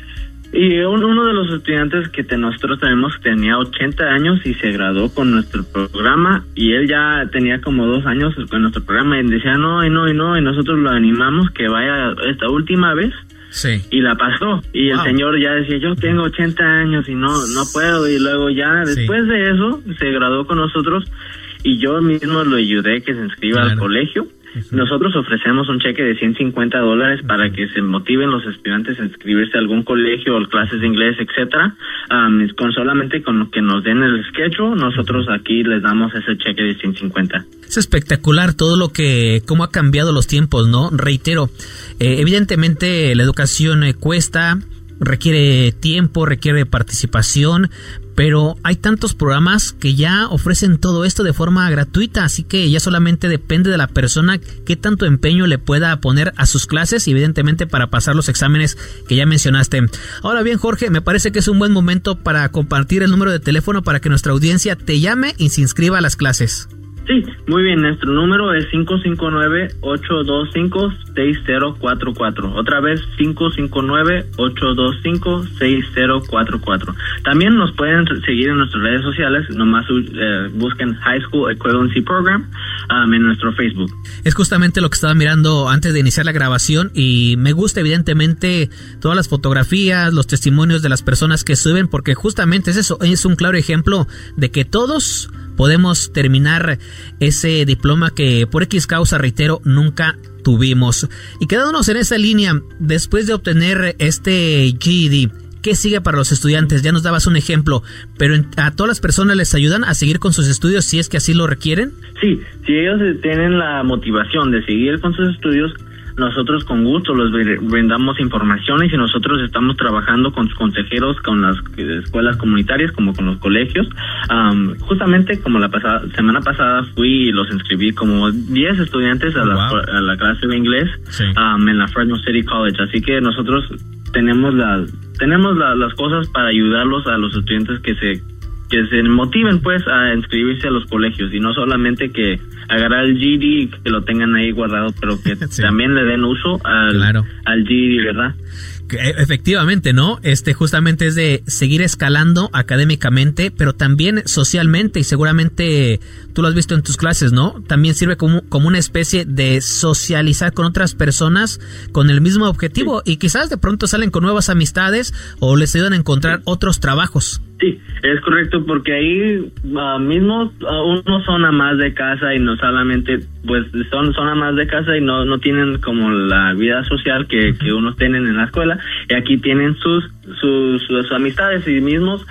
Speaker 9: Y uno de los estudiantes que nosotros tenemos tenía 80 años y se graduó con nuestro programa, y él ya tenía como 2 años con nuestro programa y decía no, y nosotros lo animamos que vaya esta última vez. Y la pasó, y el señor ya decía, yo tengo 80 años y no puedo, y luego ya después de eso se graduó con nosotros y yo mismo lo ayudé que se inscriba al colegio. Nosotros ofrecemos un cheque de $150 para que se motiven los estudiantes a inscribirse a algún colegio o clases de inglés, etcétera. Solamente con lo que nos den el schedule, nosotros aquí les damos ese cheque de $150.
Speaker 2: Es espectacular todo cómo ha cambiado los tiempos, ¿no? Reitero, evidentemente la educación cuesta, requiere tiempo, requiere participación, pero hay tantos programas que ya ofrecen todo esto de forma gratuita, así que ya solamente depende de la persona qué tanto empeño le pueda poner a sus clases, y evidentemente para pasar los exámenes que ya mencionaste. Ahora bien, Jorge, me parece que es un buen momento para compartir el número de teléfono para que nuestra audiencia te llame y se inscriba a las clases.
Speaker 9: Sí, muy bien, nuestro número es 559-825-6044. Otra vez, 559-825-6044. También nos pueden seguir en nuestras redes sociales, nomás busquen High School Equivalency Program en nuestro Facebook.
Speaker 2: Es justamente lo que estaba mirando antes de iniciar la grabación, y me gusta evidentemente todas las fotografías, los testimonios de las personas que suben, porque justamente es eso, es un claro ejemplo de que todos podemos terminar ese diploma que por X causa, reitero, nunca tuvimos. Y quedándonos en esa línea, después de obtener este GED, ¿qué sigue para los estudiantes? Ya nos dabas un ejemplo, pero ¿a todas las personas les ayudan a seguir con sus estudios si es que así lo requieren?
Speaker 9: Sí, si ellos tienen la motivación de seguir con sus estudios, nosotros con gusto les brindamos informaciones, y nosotros estamos trabajando con consejeros, con las escuelas comunitarias, como con los colegios. Justamente como la semana pasada fui y los inscribí como 10 estudiantes a la clase de inglés en la Fresno City College. Así que nosotros tenemos las cosas para ayudarlos a los estudiantes que se motiven pues a inscribirse a los colegios, y no solamente que agarrar el GED y que lo tengan ahí guardado, pero que también le den uso al GED, ¿verdad?
Speaker 2: Efectivamente, ¿no? Justamente es de seguir escalando académicamente, pero también socialmente, y seguramente tú lo has visto en tus clases, ¿no? También sirve como una especie de socializar con otras personas con el mismo objetivo, y quizás de pronto salen con nuevas amistades o les ayudan a encontrar otros trabajos.
Speaker 9: Sí, es correcto, porque ahí mismo uno son amas de casa, y no solamente pues son amas de casa y no tienen como la vida social que unos tienen en la escuela, y aquí tienen sus amistades, y mismos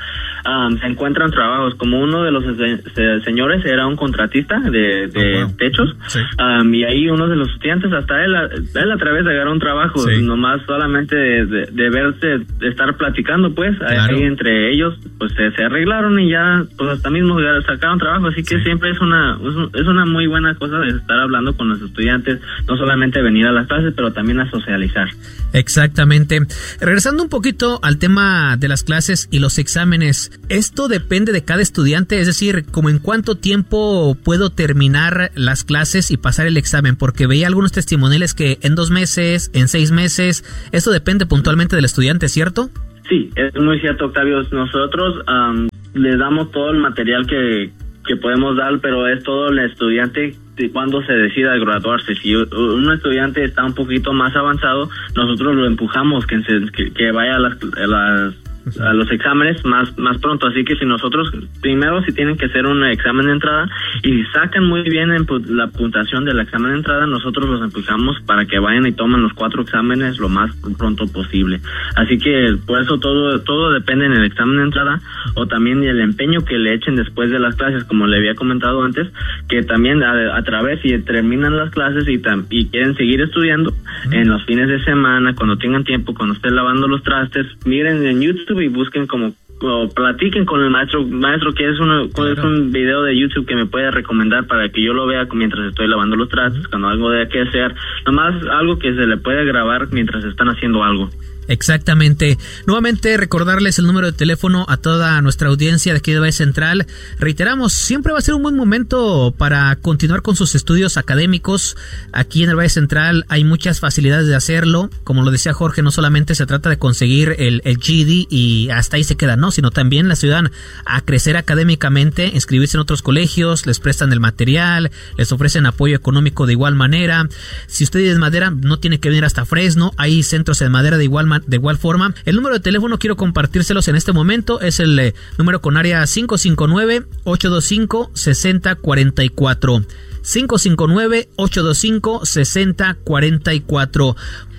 Speaker 9: se encuentran trabajos. Como uno de los señores era un contratista de techos, sí. Y ahí uno de los estudiantes, hasta él a través de agarrar un trabajo, sí. Nomás solamente de verse, de estar platicando, pues, claro. Ahí entre ellos, pues se arreglaron y ya, pues hasta mismo sacaron trabajo, así que sí. Siempre es una muy buena cosa de estar hablando con los estudiantes, no solamente venir a las clases, pero también a socializar.
Speaker 2: Exactamente. Regresando un poquito al tema de las clases y los exámenes, esto depende de cada estudiante, es decir, como en cuánto tiempo puedo terminar las clases y pasar el examen, porque veía algunos testimoniales que en 2 meses, en 6 meses, esto depende puntualmente del estudiante, ¿cierto? Sí, es muy cierto, Octavio. Nosotros les damos todo el material que podemos dar, pero es todo el estudiante cuando se decida graduarse. Si un estudiante está un poquito más avanzado, nosotros lo empujamos que vaya a los exámenes más pronto. Así que si nosotros, primero si tienen que hacer un examen de entrada y si sacan muy bien la puntuación del examen de entrada, nosotros los empujamos para que vayan y tomen los 4 exámenes lo más pronto posible. Así que por eso todo depende en el examen de entrada, o también el empeño que le echen después de las clases, como le había comentado antes, que también a través, si terminan las clases y quieren seguir estudiando, en los fines de semana, cuando tengan tiempo, cuando estén lavando los trastes, miren en YouTube y busquen o platiquen con el maestro que es un video de YouTube que me puede recomendar para que yo lo vea mientras estoy lavando los trastes, cuando algo de que hacer, nomás algo que se le puede grabar mientras están haciendo algo. Exactamente. Nuevamente recordarles el número de teléfono a toda nuestra audiencia de aquí de Valle Central. Reiteramos, siempre va a ser un buen momento para continuar con sus estudios académicos. Aquí en el Valle Central hay muchas facilidades de hacerlo. Como lo decía Jorge, no solamente se trata de conseguir el GED y hasta ahí se queda, no, sino también les ayudan a crecer académicamente, inscribirse en otros colegios, les prestan el material, les ofrecen apoyo económico de igual manera. Si usted es madera, no tiene que venir hasta Fresno, hay centros en madera de igual forma. El número de teléfono quiero compartírselos en este momento, es el número con área 559-825-6044. 559-825-6044.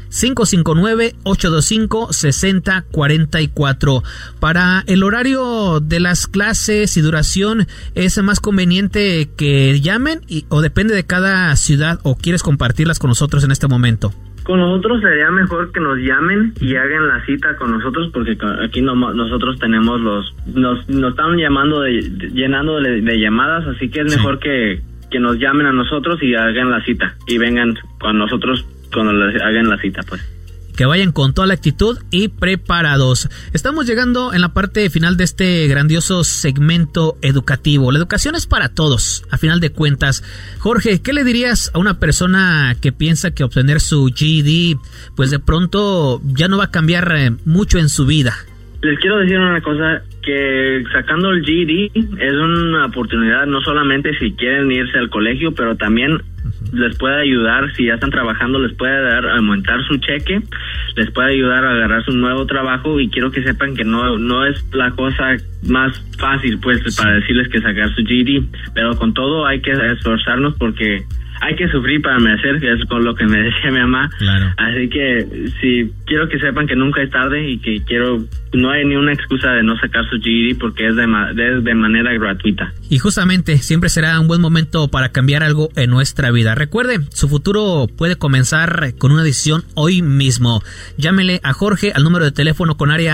Speaker 2: 559-825-6044. Para el horario de las clases y duración, ¿es más conveniente que llamen o depende de cada ciudad, o quieres compartirlas con nosotros en este momento? Con nosotros sería mejor que nos llamen y hagan la cita con nosotros, porque aquí nosotros tenemos nos están llenando de llamadas, así que es mejor que nos llamen a nosotros y hagan la cita y vengan con nosotros cuando les hagan la cita, pues. Que vayan con toda la actitud y preparados. Estamos llegando en la parte final de este grandioso segmento educativo. La educación es para todos, a final de cuentas. Jorge, ¿qué le dirías a una persona que piensa que obtener su GED, pues de pronto ya no va a cambiar mucho en su vida? Les quiero decir una cosa, que sacando el GED es una oportunidad, no solamente si quieren irse al colegio, pero también les puede ayudar, si ya están trabajando, les puede aumentar su cheque, les puede ayudar a agarrar su nuevo trabajo, y quiero que sepan que no es la cosa más fácil, pues, para decirles que sacar su GED, pero con todo hay que esforzarnos, porque hay que sufrir para merecer, que es con lo que me decía mi mamá. Claro. Así que sí, quiero que sepan que nunca es tarde y que no hay ni una excusa de no sacar su GED, porque es de manera gratuita. Y justamente siempre será un buen momento para cambiar algo en nuestra vida. Recuerde, su futuro puede comenzar con una decisión hoy mismo. Llámele a Jorge al número de teléfono con área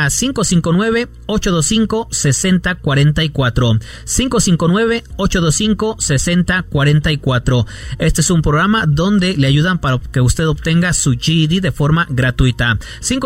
Speaker 2: 559-825-6044. 559-825-6044. Este es un programa donde le ayudan para que usted obtenga su GED de forma gratuita.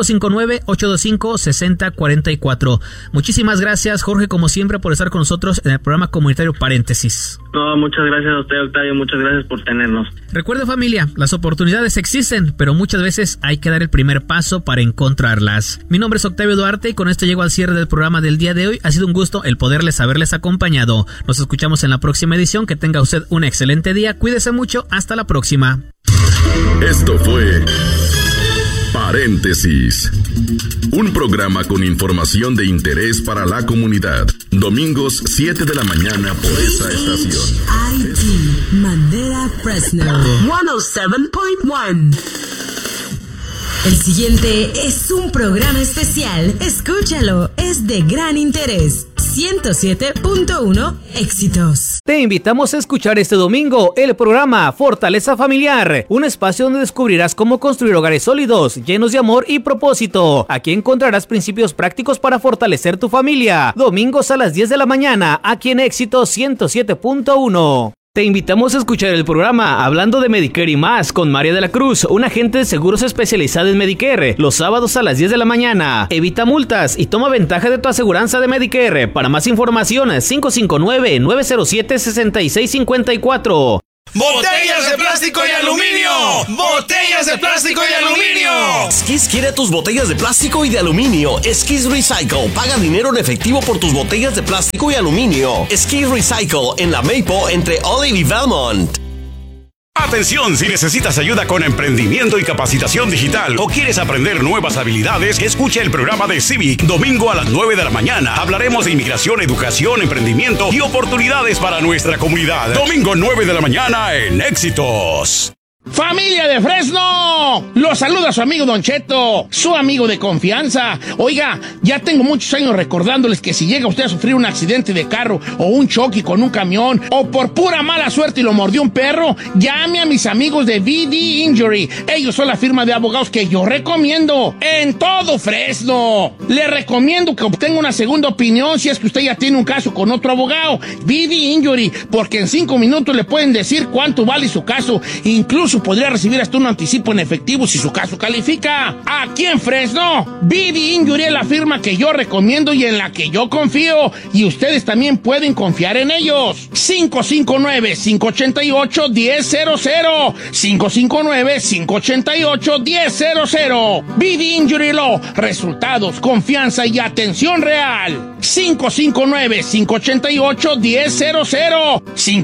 Speaker 2: 559-825-6044. Muchísimas gracias, Jorge, como siempre, por estar con nosotros en el programa comunitario Paréntesis. No, muchas gracias a usted, Octavio, muchas gracias por tenernos. Recuerde, familia, las oportunidades existen, pero muchas veces hay que dar el primer paso para encontrarlas. Mi nombre es Octavio Duarte y con esto llego al cierre del programa del día de hoy. Ha sido un gusto el poderles haberles acompañado. Nos escuchamos en la próxima edición. Que tenga usted un excelente día. Cuídese mucho. Hasta la próxima.
Speaker 6: Esto fue Paréntesis, un programa con información de interés para la comunidad. Domingos 7 de la mañana por esta estación.
Speaker 10: ID Madera Fresno 107.1. El siguiente es un programa especial. Escúchalo, es de gran interés. 107.1 Éxitos.
Speaker 11: Te invitamos a escuchar este domingo el programa Fortaleza Familiar, un espacio donde descubrirás cómo construir hogares sólidos, llenos de amor y propósito. Aquí encontrarás principios prácticos para fortalecer tu familia. Domingos a las 10 de la mañana, aquí en Éxitos 107.1. Te invitamos a escuchar el programa Hablando de Medicare y más con María de la Cruz, una agente de seguros especializada en Medicare, los sábados a las 10 de la mañana. Evita multas y toma ventaja de tu aseguranza de Medicare. Para más información, 559-907-6654.
Speaker 12: ¡Botellas de plástico y aluminio! ¡Botellas de plástico y aluminio!
Speaker 13: Skis quiere tus botellas de plástico y de aluminio. Skis Recycle. Paga dinero en efectivo por tus botellas de plástico y aluminio. Skis Recycle en la Maple entre Olive y Valmont.
Speaker 14: Atención, si necesitas ayuda con emprendimiento y capacitación digital o quieres aprender nuevas habilidades, escucha el programa de Civic, domingo a las 9 de la mañana. Hablaremos de inmigración, educación, emprendimiento y oportunidades para nuestra comunidad. Domingo 9 de la mañana en Éxitos.
Speaker 15: ¡Familia de Fresno! Los saluda su amigo Don Cheto, su amigo de confianza. Oiga, ya tengo muchos años recordándoles que si llega usted a sufrir un accidente de carro o un choque con un camión o por pura mala suerte y lo mordió un perro, llame a mis amigos de VD Injury. Ellos son la firma de abogados que yo recomiendo en todo Fresno. Le recomiendo que obtenga una segunda opinión si es que usted ya tiene un caso con otro abogado. VD Injury, porque en 5 minutos le pueden decir cuánto vale su caso. Incluso podría recibir hasta un anticipo en efectivo si su caso califica. Aquí en Fresno, VD Injury es la firma que yo recomiendo y en la que yo confío. Y ustedes también pueden confiar en ellos. 559-588-1000. 559-588-1000. VD Injury Law. Resultados, confianza y atención real. 559-588-1000.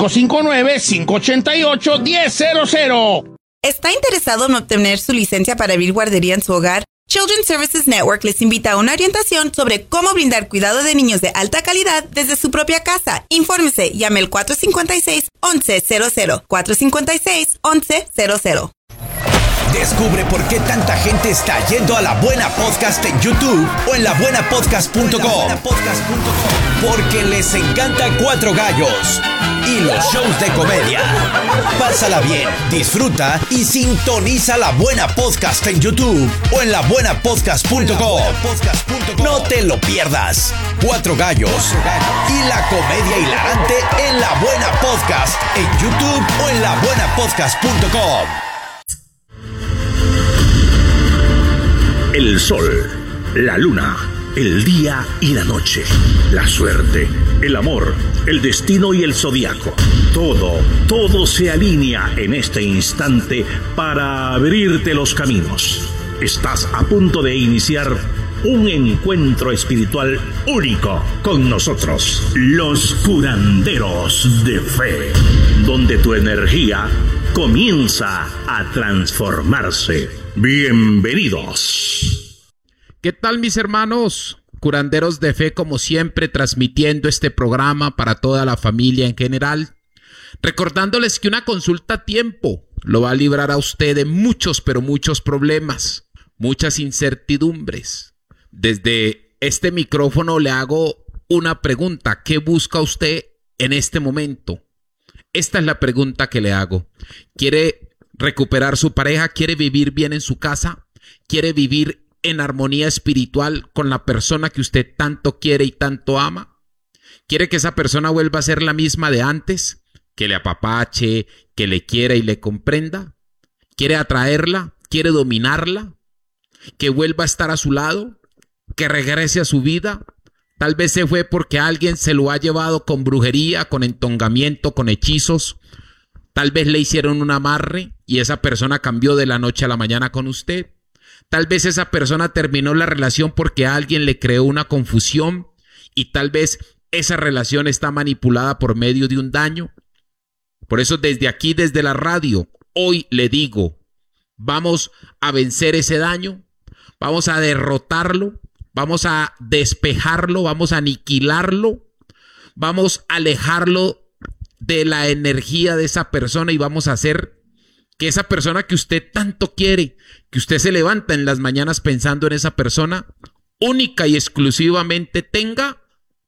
Speaker 15: 559-588-1000.
Speaker 16: ¿Está interesado en obtener su licencia para abrir guardería en su hogar? Children's Services Network les invita a una orientación sobre cómo brindar cuidado de niños de alta calidad desde su propia casa. Infórmese, llame al 456-1100. 456-1100.
Speaker 17: Descubre por qué tanta gente está yendo a La Buena Podcast en YouTube o en labuenapodcast.com. Porque les encanta Cuatro Gallos y los shows de comedia. Pásala bien, disfruta y sintoniza La Buena Podcast en YouTube o en labuenapodcast.com. No te lo pierdas. Cuatro Gallos y la comedia hilarante en La Buena Podcast en YouTube o en labuenapodcast.com.
Speaker 6: El sol, la luna, el día y la noche, la suerte, el amor, el destino y el zodiaco. Todo se alinea en este instante para abrirte los caminos. Estás a punto de iniciar un encuentro espiritual único con nosotros, los curanderos de fe, donde tu energía comienza a transformarse. Bienvenidos.
Speaker 18: ¿Qué tal, mis hermanos? Curanderos de fe, como siempre, transmitiendo este programa para toda la familia en general. Recordándoles que una consulta a tiempo lo va a librar a usted de muchos, pero muchos problemas, muchas incertidumbres. Desde este micrófono le hago una pregunta. ¿Qué busca usted en este momento? Esta es la pregunta que le hago. ¿Quiere recuperar su pareja? ¿Quiere vivir bien en su casa? ¿Quiere vivir en armonía espiritual con la persona que usted tanto quiere y tanto ama? ¿Quiere que esa persona vuelva a ser la misma de antes? ¿Que le apapache, que le quiera y le comprenda? ¿Quiere atraerla? ¿Quiere dominarla? ¿Que vuelva a estar a su lado? ¿Que regrese a su vida? Tal vez se fue porque alguien se lo ha llevado con brujería, con entongamiento, con hechizos. Tal vez le hicieron un amarre y esa persona cambió de la noche a la mañana con usted. Tal vez esa persona terminó la relación porque alguien le creó una confusión y tal vez esa relación está manipulada por medio de un daño. Por eso desde aquí, desde la radio, hoy le digo, vamos a vencer ese daño, vamos a derrotarlo, vamos a despejarlo, vamos a aniquilarlo, vamos a alejarlo de la energía de esa persona y vamos a hacer que esa persona que usted tanto quiere, que usted se levanta en las mañanas pensando en esa persona, única y exclusivamente tenga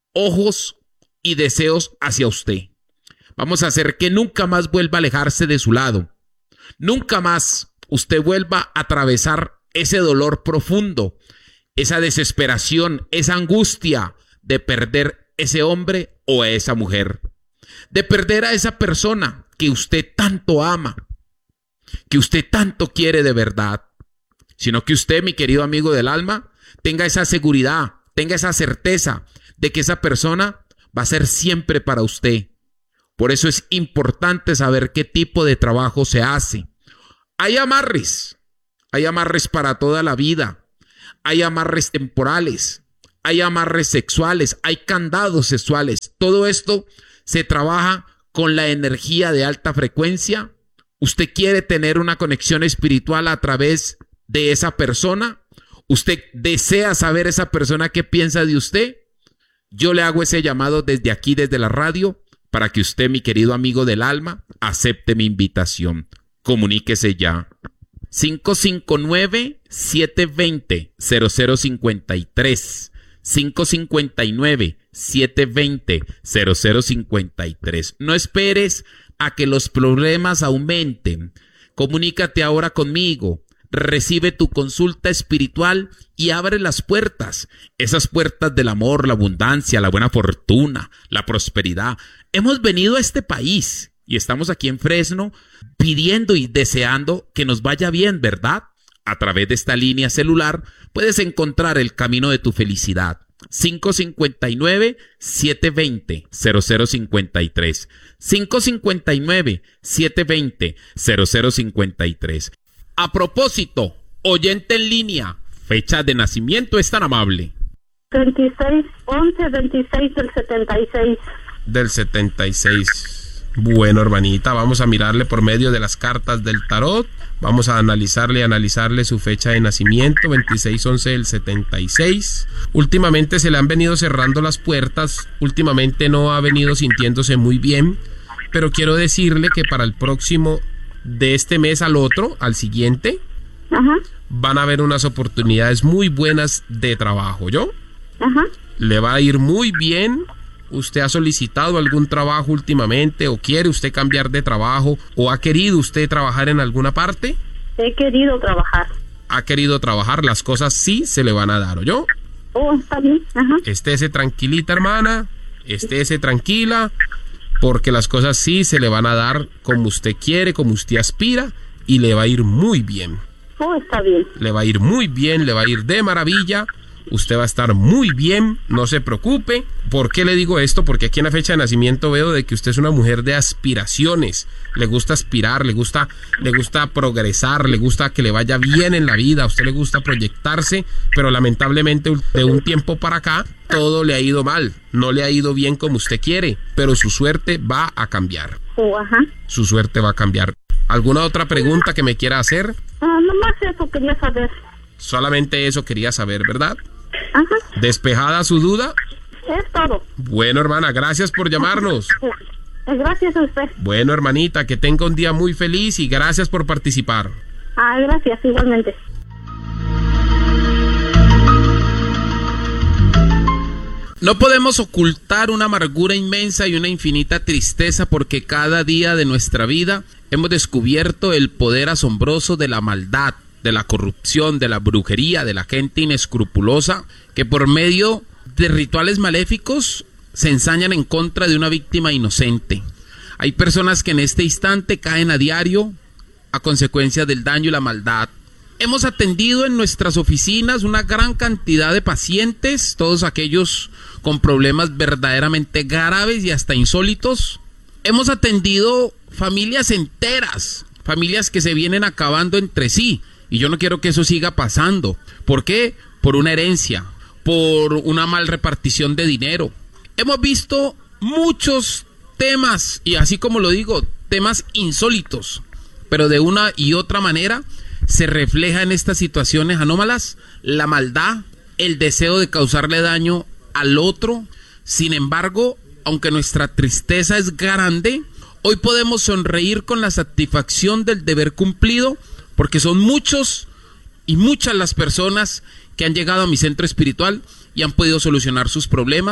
Speaker 18: ojos y deseos hacia usted. Vamos a hacer que nunca más vuelva a alejarse de su lado. Nunca más usted vuelva a atravesar ese dolor profundo, esa desesperación, esa angustia de perder ese hombre o a esa mujer, de perder a esa persona que usted tanto ama, que usted tanto quiere de verdad, sino que usted, mi querido amigo del alma, tenga esa seguridad, tenga esa certeza de que esa persona va a ser siempre para usted. Por eso es importante saber qué tipo de trabajo se hace. Hay amarres para toda la vida, hay amarres temporales, hay amarres sexuales, hay candados sexuales. Todo esto se trabaja con la energía de alta frecuencia. ¿Usted quiere tener una conexión espiritual a través de esa persona? ¿Usted desea saber esa persona qué piensa de usted? Yo le hago ese llamado desde aquí, desde la radio, para que usted, mi querido amigo del alma, acepte mi invitación. Comuníquese ya. 559-720-0053. 559-720-0053. No esperes a que los problemas aumenten. Comunícate ahora conmigo. Recibe tu consulta espiritual y abre las puertas. Esas puertas del amor, la abundancia, la buena fortuna, la prosperidad. Hemos venido a este país y estamos aquí en Fresno pidiendo y deseando que nos vaya bien, ¿verdad? A través de esta línea celular puedes encontrar el camino de tu felicidad. 559-720-0053. 559-720-0053. A propósito, oyente en línea, fecha de nacimiento es tan amable.
Speaker 19: 26 del 76.
Speaker 18: Del 76. Bueno, hermanita, vamos a mirarle por medio de las cartas del tarot. Vamos a analizarle su fecha de nacimiento, 26/11 del 76. Últimamente se le han venido cerrando las puertas. Últimamente no ha venido sintiéndose muy bien. Pero quiero decirle que para el próximo, de este mes al otro, al siguiente, van a haber unas oportunidades muy buenas de trabajo, ¿yo? Le va a ir muy bien. ¿Usted ha solicitado algún trabajo últimamente o quiere usted cambiar de trabajo o ha querido usted trabajar en alguna parte?
Speaker 19: He querido trabajar.
Speaker 18: Ha querido trabajar, las cosas sí se le van a dar, ¿oyó?
Speaker 19: Oh, está bien.
Speaker 18: Estése tranquilita, hermana, estése tranquila, porque las cosas sí se le van a dar como usted quiere, como usted aspira, y le va a ir muy bien.
Speaker 19: Oh, está bien.
Speaker 18: Le va a ir muy bien, le va a ir de maravilla. Usted va a estar muy bien, no se preocupe. ¿Por qué le digo esto? Porque aquí en la fecha de nacimiento veo de que usted es una mujer de aspiraciones. Le gusta aspirar, le gusta progresar, le gusta que le vaya bien en la vida. A usted le gusta proyectarse, pero lamentablemente de un tiempo para acá todo le ha ido mal. No le ha ido bien como usted quiere, pero su suerte va a cambiar. Su suerte va a cambiar. ¿Alguna otra pregunta que me quiera hacer?
Speaker 19: Nomás eso quería saber.
Speaker 18: Solamente eso quería saber, ¿verdad? ¿Despejada su duda?
Speaker 19: Es todo.
Speaker 18: Bueno, hermana, gracias por llamarnos.
Speaker 19: Gracias a usted.
Speaker 18: Bueno, hermanita, que tenga un día muy feliz y gracias por participar.
Speaker 19: Gracias, igualmente.
Speaker 18: No podemos ocultar una amargura inmensa y una infinita tristeza porque cada día de nuestra vida hemos descubierto el poder asombroso de la maldad, de la corrupción, de la brujería, de la gente inescrupulosa que por medio de rituales maléficos se ensañan en contra de una víctima inocente. Hay personas que en este instante caen a diario a consecuencia del daño y la maldad. Hemos atendido en nuestras oficinas una gran cantidad de pacientes, todos aquellos con problemas verdaderamente graves y hasta insólitos. Hemos atendido familias enteras, familias que se vienen acabando entre sí. Y yo no quiero que eso siga pasando. ¿Por qué? Por una herencia, por una mal repartición de dinero. Hemos visto muchos temas, y así como lo digo, temas insólitos, pero de una y otra manera se refleja en estas situaciones anómalas la maldad, el deseo de causarle daño al otro. Sin embargo, aunque nuestra tristeza es grande, hoy podemos sonreír con la satisfacción del deber cumplido, porque son muchos y muchas las personas que han llegado a mi centro espiritual y han podido solucionar sus problemas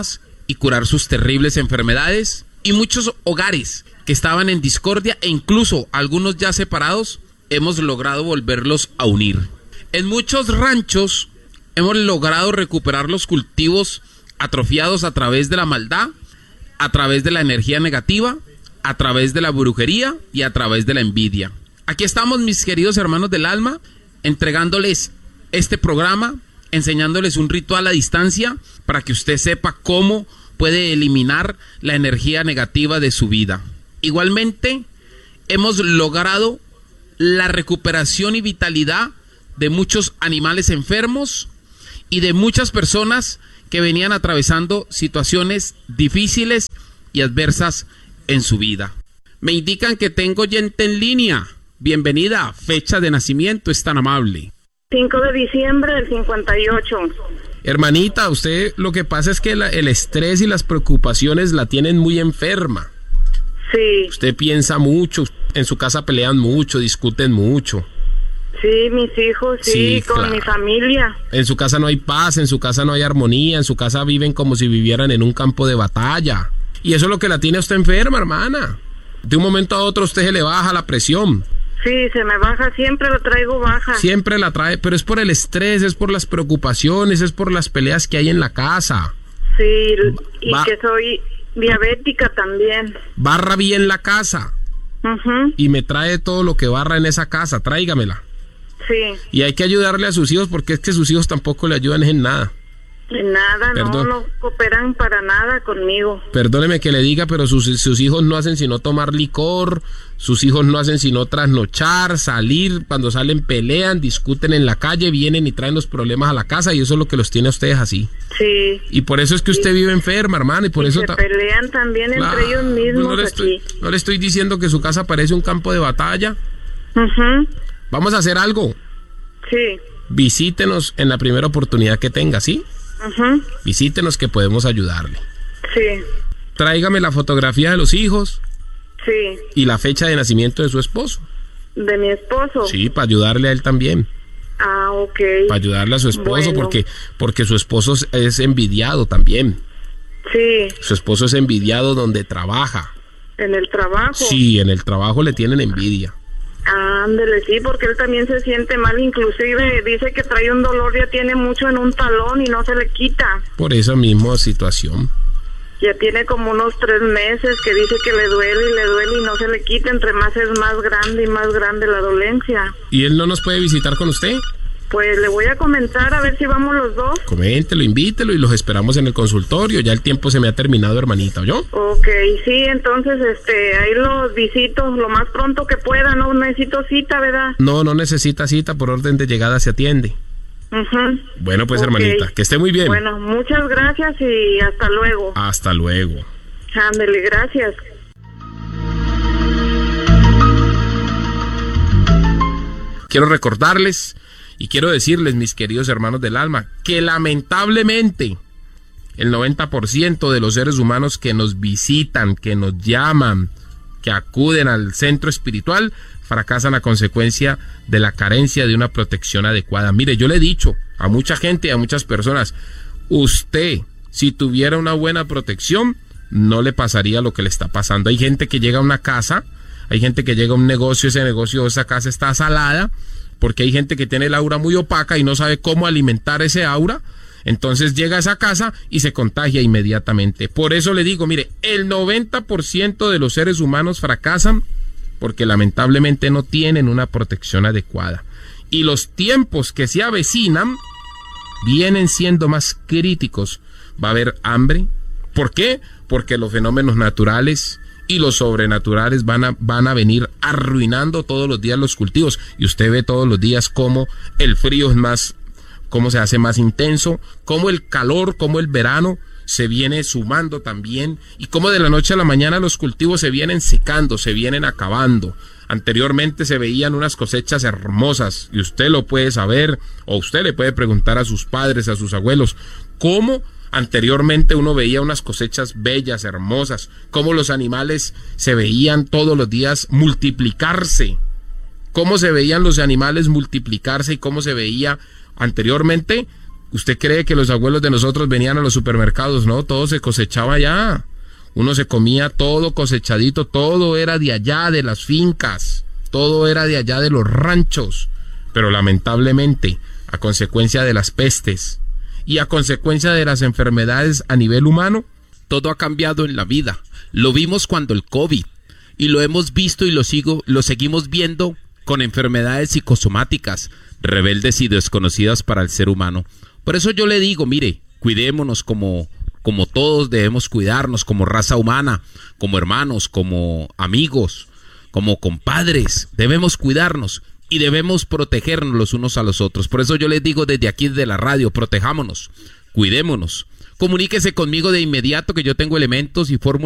Speaker 18: y curar sus terribles enfermedades, y muchos hogares que estaban en discordia e incluso algunos ya separados, hemos logrado volverlos a unir. En muchos ranchos hemos logrado recuperar los cultivos atrofiados a través de la maldad, a través de la energía negativa, a través de la brujería y a través de la envidia. Aquí estamos, mis queridos hermanos del alma, entregándoles este programa, enseñándoles un ritual a distancia para que usted sepa cómo puede eliminar la energía negativa de su vida. Igualmente, hemos logrado la recuperación y vitalidad de muchos animales enfermos y de muchas personas que venían atravesando situaciones difíciles y adversas en su vida. Me indican que tengo gente en línea. Bienvenida. Fecha de nacimiento, es tan amable.
Speaker 19: 5 de diciembre del 58.
Speaker 18: Hermanita, usted lo que pasa es que el estrés y las preocupaciones la tienen muy enferma.
Speaker 19: Sí.
Speaker 18: Usted piensa mucho, en su casa pelean mucho, discuten mucho.
Speaker 19: Sí, mis hijos, sí, con
Speaker 18: claro.
Speaker 19: mi familia.
Speaker 18: En su casa no hay paz, en su casa no hay armonía, en su casa viven como si vivieran en un campo de batalla. Y eso es lo que la tiene a usted enferma, hermana. De un momento a otro a usted se le baja la presión.
Speaker 19: Sí, se me baja, siempre lo traigo baja.
Speaker 18: Siempre la trae, pero es por el estrés, es por las preocupaciones, es por las peleas que hay en la casa.
Speaker 19: Sí, y que soy diabética también.
Speaker 18: Barra bien la casa. Y me trae todo lo que barra en esa casa, tráigamela.
Speaker 19: Sí.
Speaker 18: Y hay que ayudarle a sus hijos porque es que sus hijos tampoco le ayudan en nada.
Speaker 19: En nada, no cooperan para nada conmigo.
Speaker 18: Perdóneme que le diga, pero sus hijos no hacen sino tomar licor, sus hijos no hacen sino trasnochar, salir, cuando salen pelean, discuten en la calle, vienen y traen los problemas a la casa y eso es lo que los tiene a ustedes así.
Speaker 19: Sí.
Speaker 18: Y por eso es que usted vive enferma, hermana, y por eso
Speaker 19: se pelean también entre ellos mismos aquí.
Speaker 18: No le estoy diciendo que su casa parece un campo de batalla. Vamos a hacer algo.
Speaker 19: Sí.
Speaker 18: Visítenos en la primera oportunidad que tenga, ¿sí? Visítenos que podemos ayudarle.
Speaker 19: Sí.
Speaker 18: Tráigame la fotografía de los hijos.
Speaker 19: Sí.
Speaker 18: Y la fecha de nacimiento de su esposo.
Speaker 19: ¿De mi esposo?
Speaker 18: Sí, para ayudarle a él también.
Speaker 19: Ah, ok.
Speaker 18: Para ayudarle a su esposo,
Speaker 19: bueno.
Speaker 18: porque su esposo es envidiado también.
Speaker 19: Sí.
Speaker 18: Su esposo es envidiado donde trabaja.
Speaker 19: ¿En el trabajo?
Speaker 18: Sí, en el trabajo le tienen envidia.
Speaker 19: Ándele, sí, porque él también se siente mal, inclusive dice que trae un dolor, ya tiene mucho en un talón y no se le quita.
Speaker 18: Por esa misma situación.
Speaker 19: Ya tiene como unos 3 meses que dice que le duele y no se le quita, entre más es más grande y más grande la dolencia.
Speaker 18: ¿Y él no nos puede visitar con usted?
Speaker 19: Pues le voy a comentar a ver si vamos los dos.
Speaker 18: Coméntelo, invítelo y los esperamos en el consultorio. Ya el tiempo se me ha terminado, hermanita, ¿oyó?
Speaker 19: Ok, sí, entonces ahí los visito lo más pronto que pueda, no necesito cita, ¿verdad?
Speaker 18: No necesita cita, por orden de llegada se atiende. Bueno, pues hermanita, que esté muy bien.
Speaker 19: Bueno, muchas gracias y hasta luego.
Speaker 18: Hasta luego.
Speaker 19: Ándele, gracias.
Speaker 18: Quiero recordarles y quiero decirles, mis queridos hermanos del alma, que lamentablemente el 90% de los seres humanos que nos visitan, que nos llaman, que acuden al centro espiritual, fracasan a consecuencia de la carencia de una protección adecuada. Mire, yo le he dicho a mucha gente y a muchas personas, usted, si tuviera una buena protección, no le pasaría lo que le está pasando. Hay gente que llega a una casa, hay gente que llega a un negocio, ese negocio, esa casa está salada, porque hay gente que tiene el aura muy opaca y no sabe cómo alimentar ese aura. Entonces llega a esa casa y se contagia inmediatamente. Por eso le digo, mire, el 90% de los seres humanos fracasan porque lamentablemente no tienen una protección adecuada. Y los tiempos que se avecinan vienen siendo más críticos. Va a haber hambre. ¿Por qué? Porque los fenómenos naturales y los sobrenaturales van a venir arruinando todos los días los cultivos. Y usted ve todos los días cómo el frío es más, cómo se hace más intenso, cómo el calor, cómo el verano se viene sumando también, y cómo de la noche a la mañana los cultivos se vienen secando, se vienen acabando. Anteriormente se veían unas cosechas hermosas, y usted lo puede saber, o usted le puede preguntar a sus padres, a sus abuelos, cómo anteriormente uno veía unas cosechas bellas, hermosas, cómo los animales se veían todos los días multiplicarse, cómo se veían los animales multiplicarse y cómo se veía anteriormente ¿Usted cree que los abuelos de nosotros venían a los supermercados? No, todo se cosechaba allá. Uno se comía todo cosechadito, todo era de allá, de las fincas, todo era de allá, de los ranchos. Pero lamentablemente, a consecuencia de las pestes y a consecuencia de las enfermedades a nivel humano, todo ha cambiado en la vida. Lo vimos cuando el COVID, y lo hemos visto y lo seguimos viendo con enfermedades psicosomáticas, rebeldes y desconocidas para el ser humano. Por eso yo le digo, mire, cuidémonos como todos debemos cuidarnos, como raza humana, como hermanos, como amigos, como compadres. Debemos cuidarnos y debemos protegernos los unos a los otros. Por eso yo les digo desde aquí, desde la radio, protejámonos, cuidémonos. Comuníquese conmigo de inmediato, que yo tengo elementos y fórmulas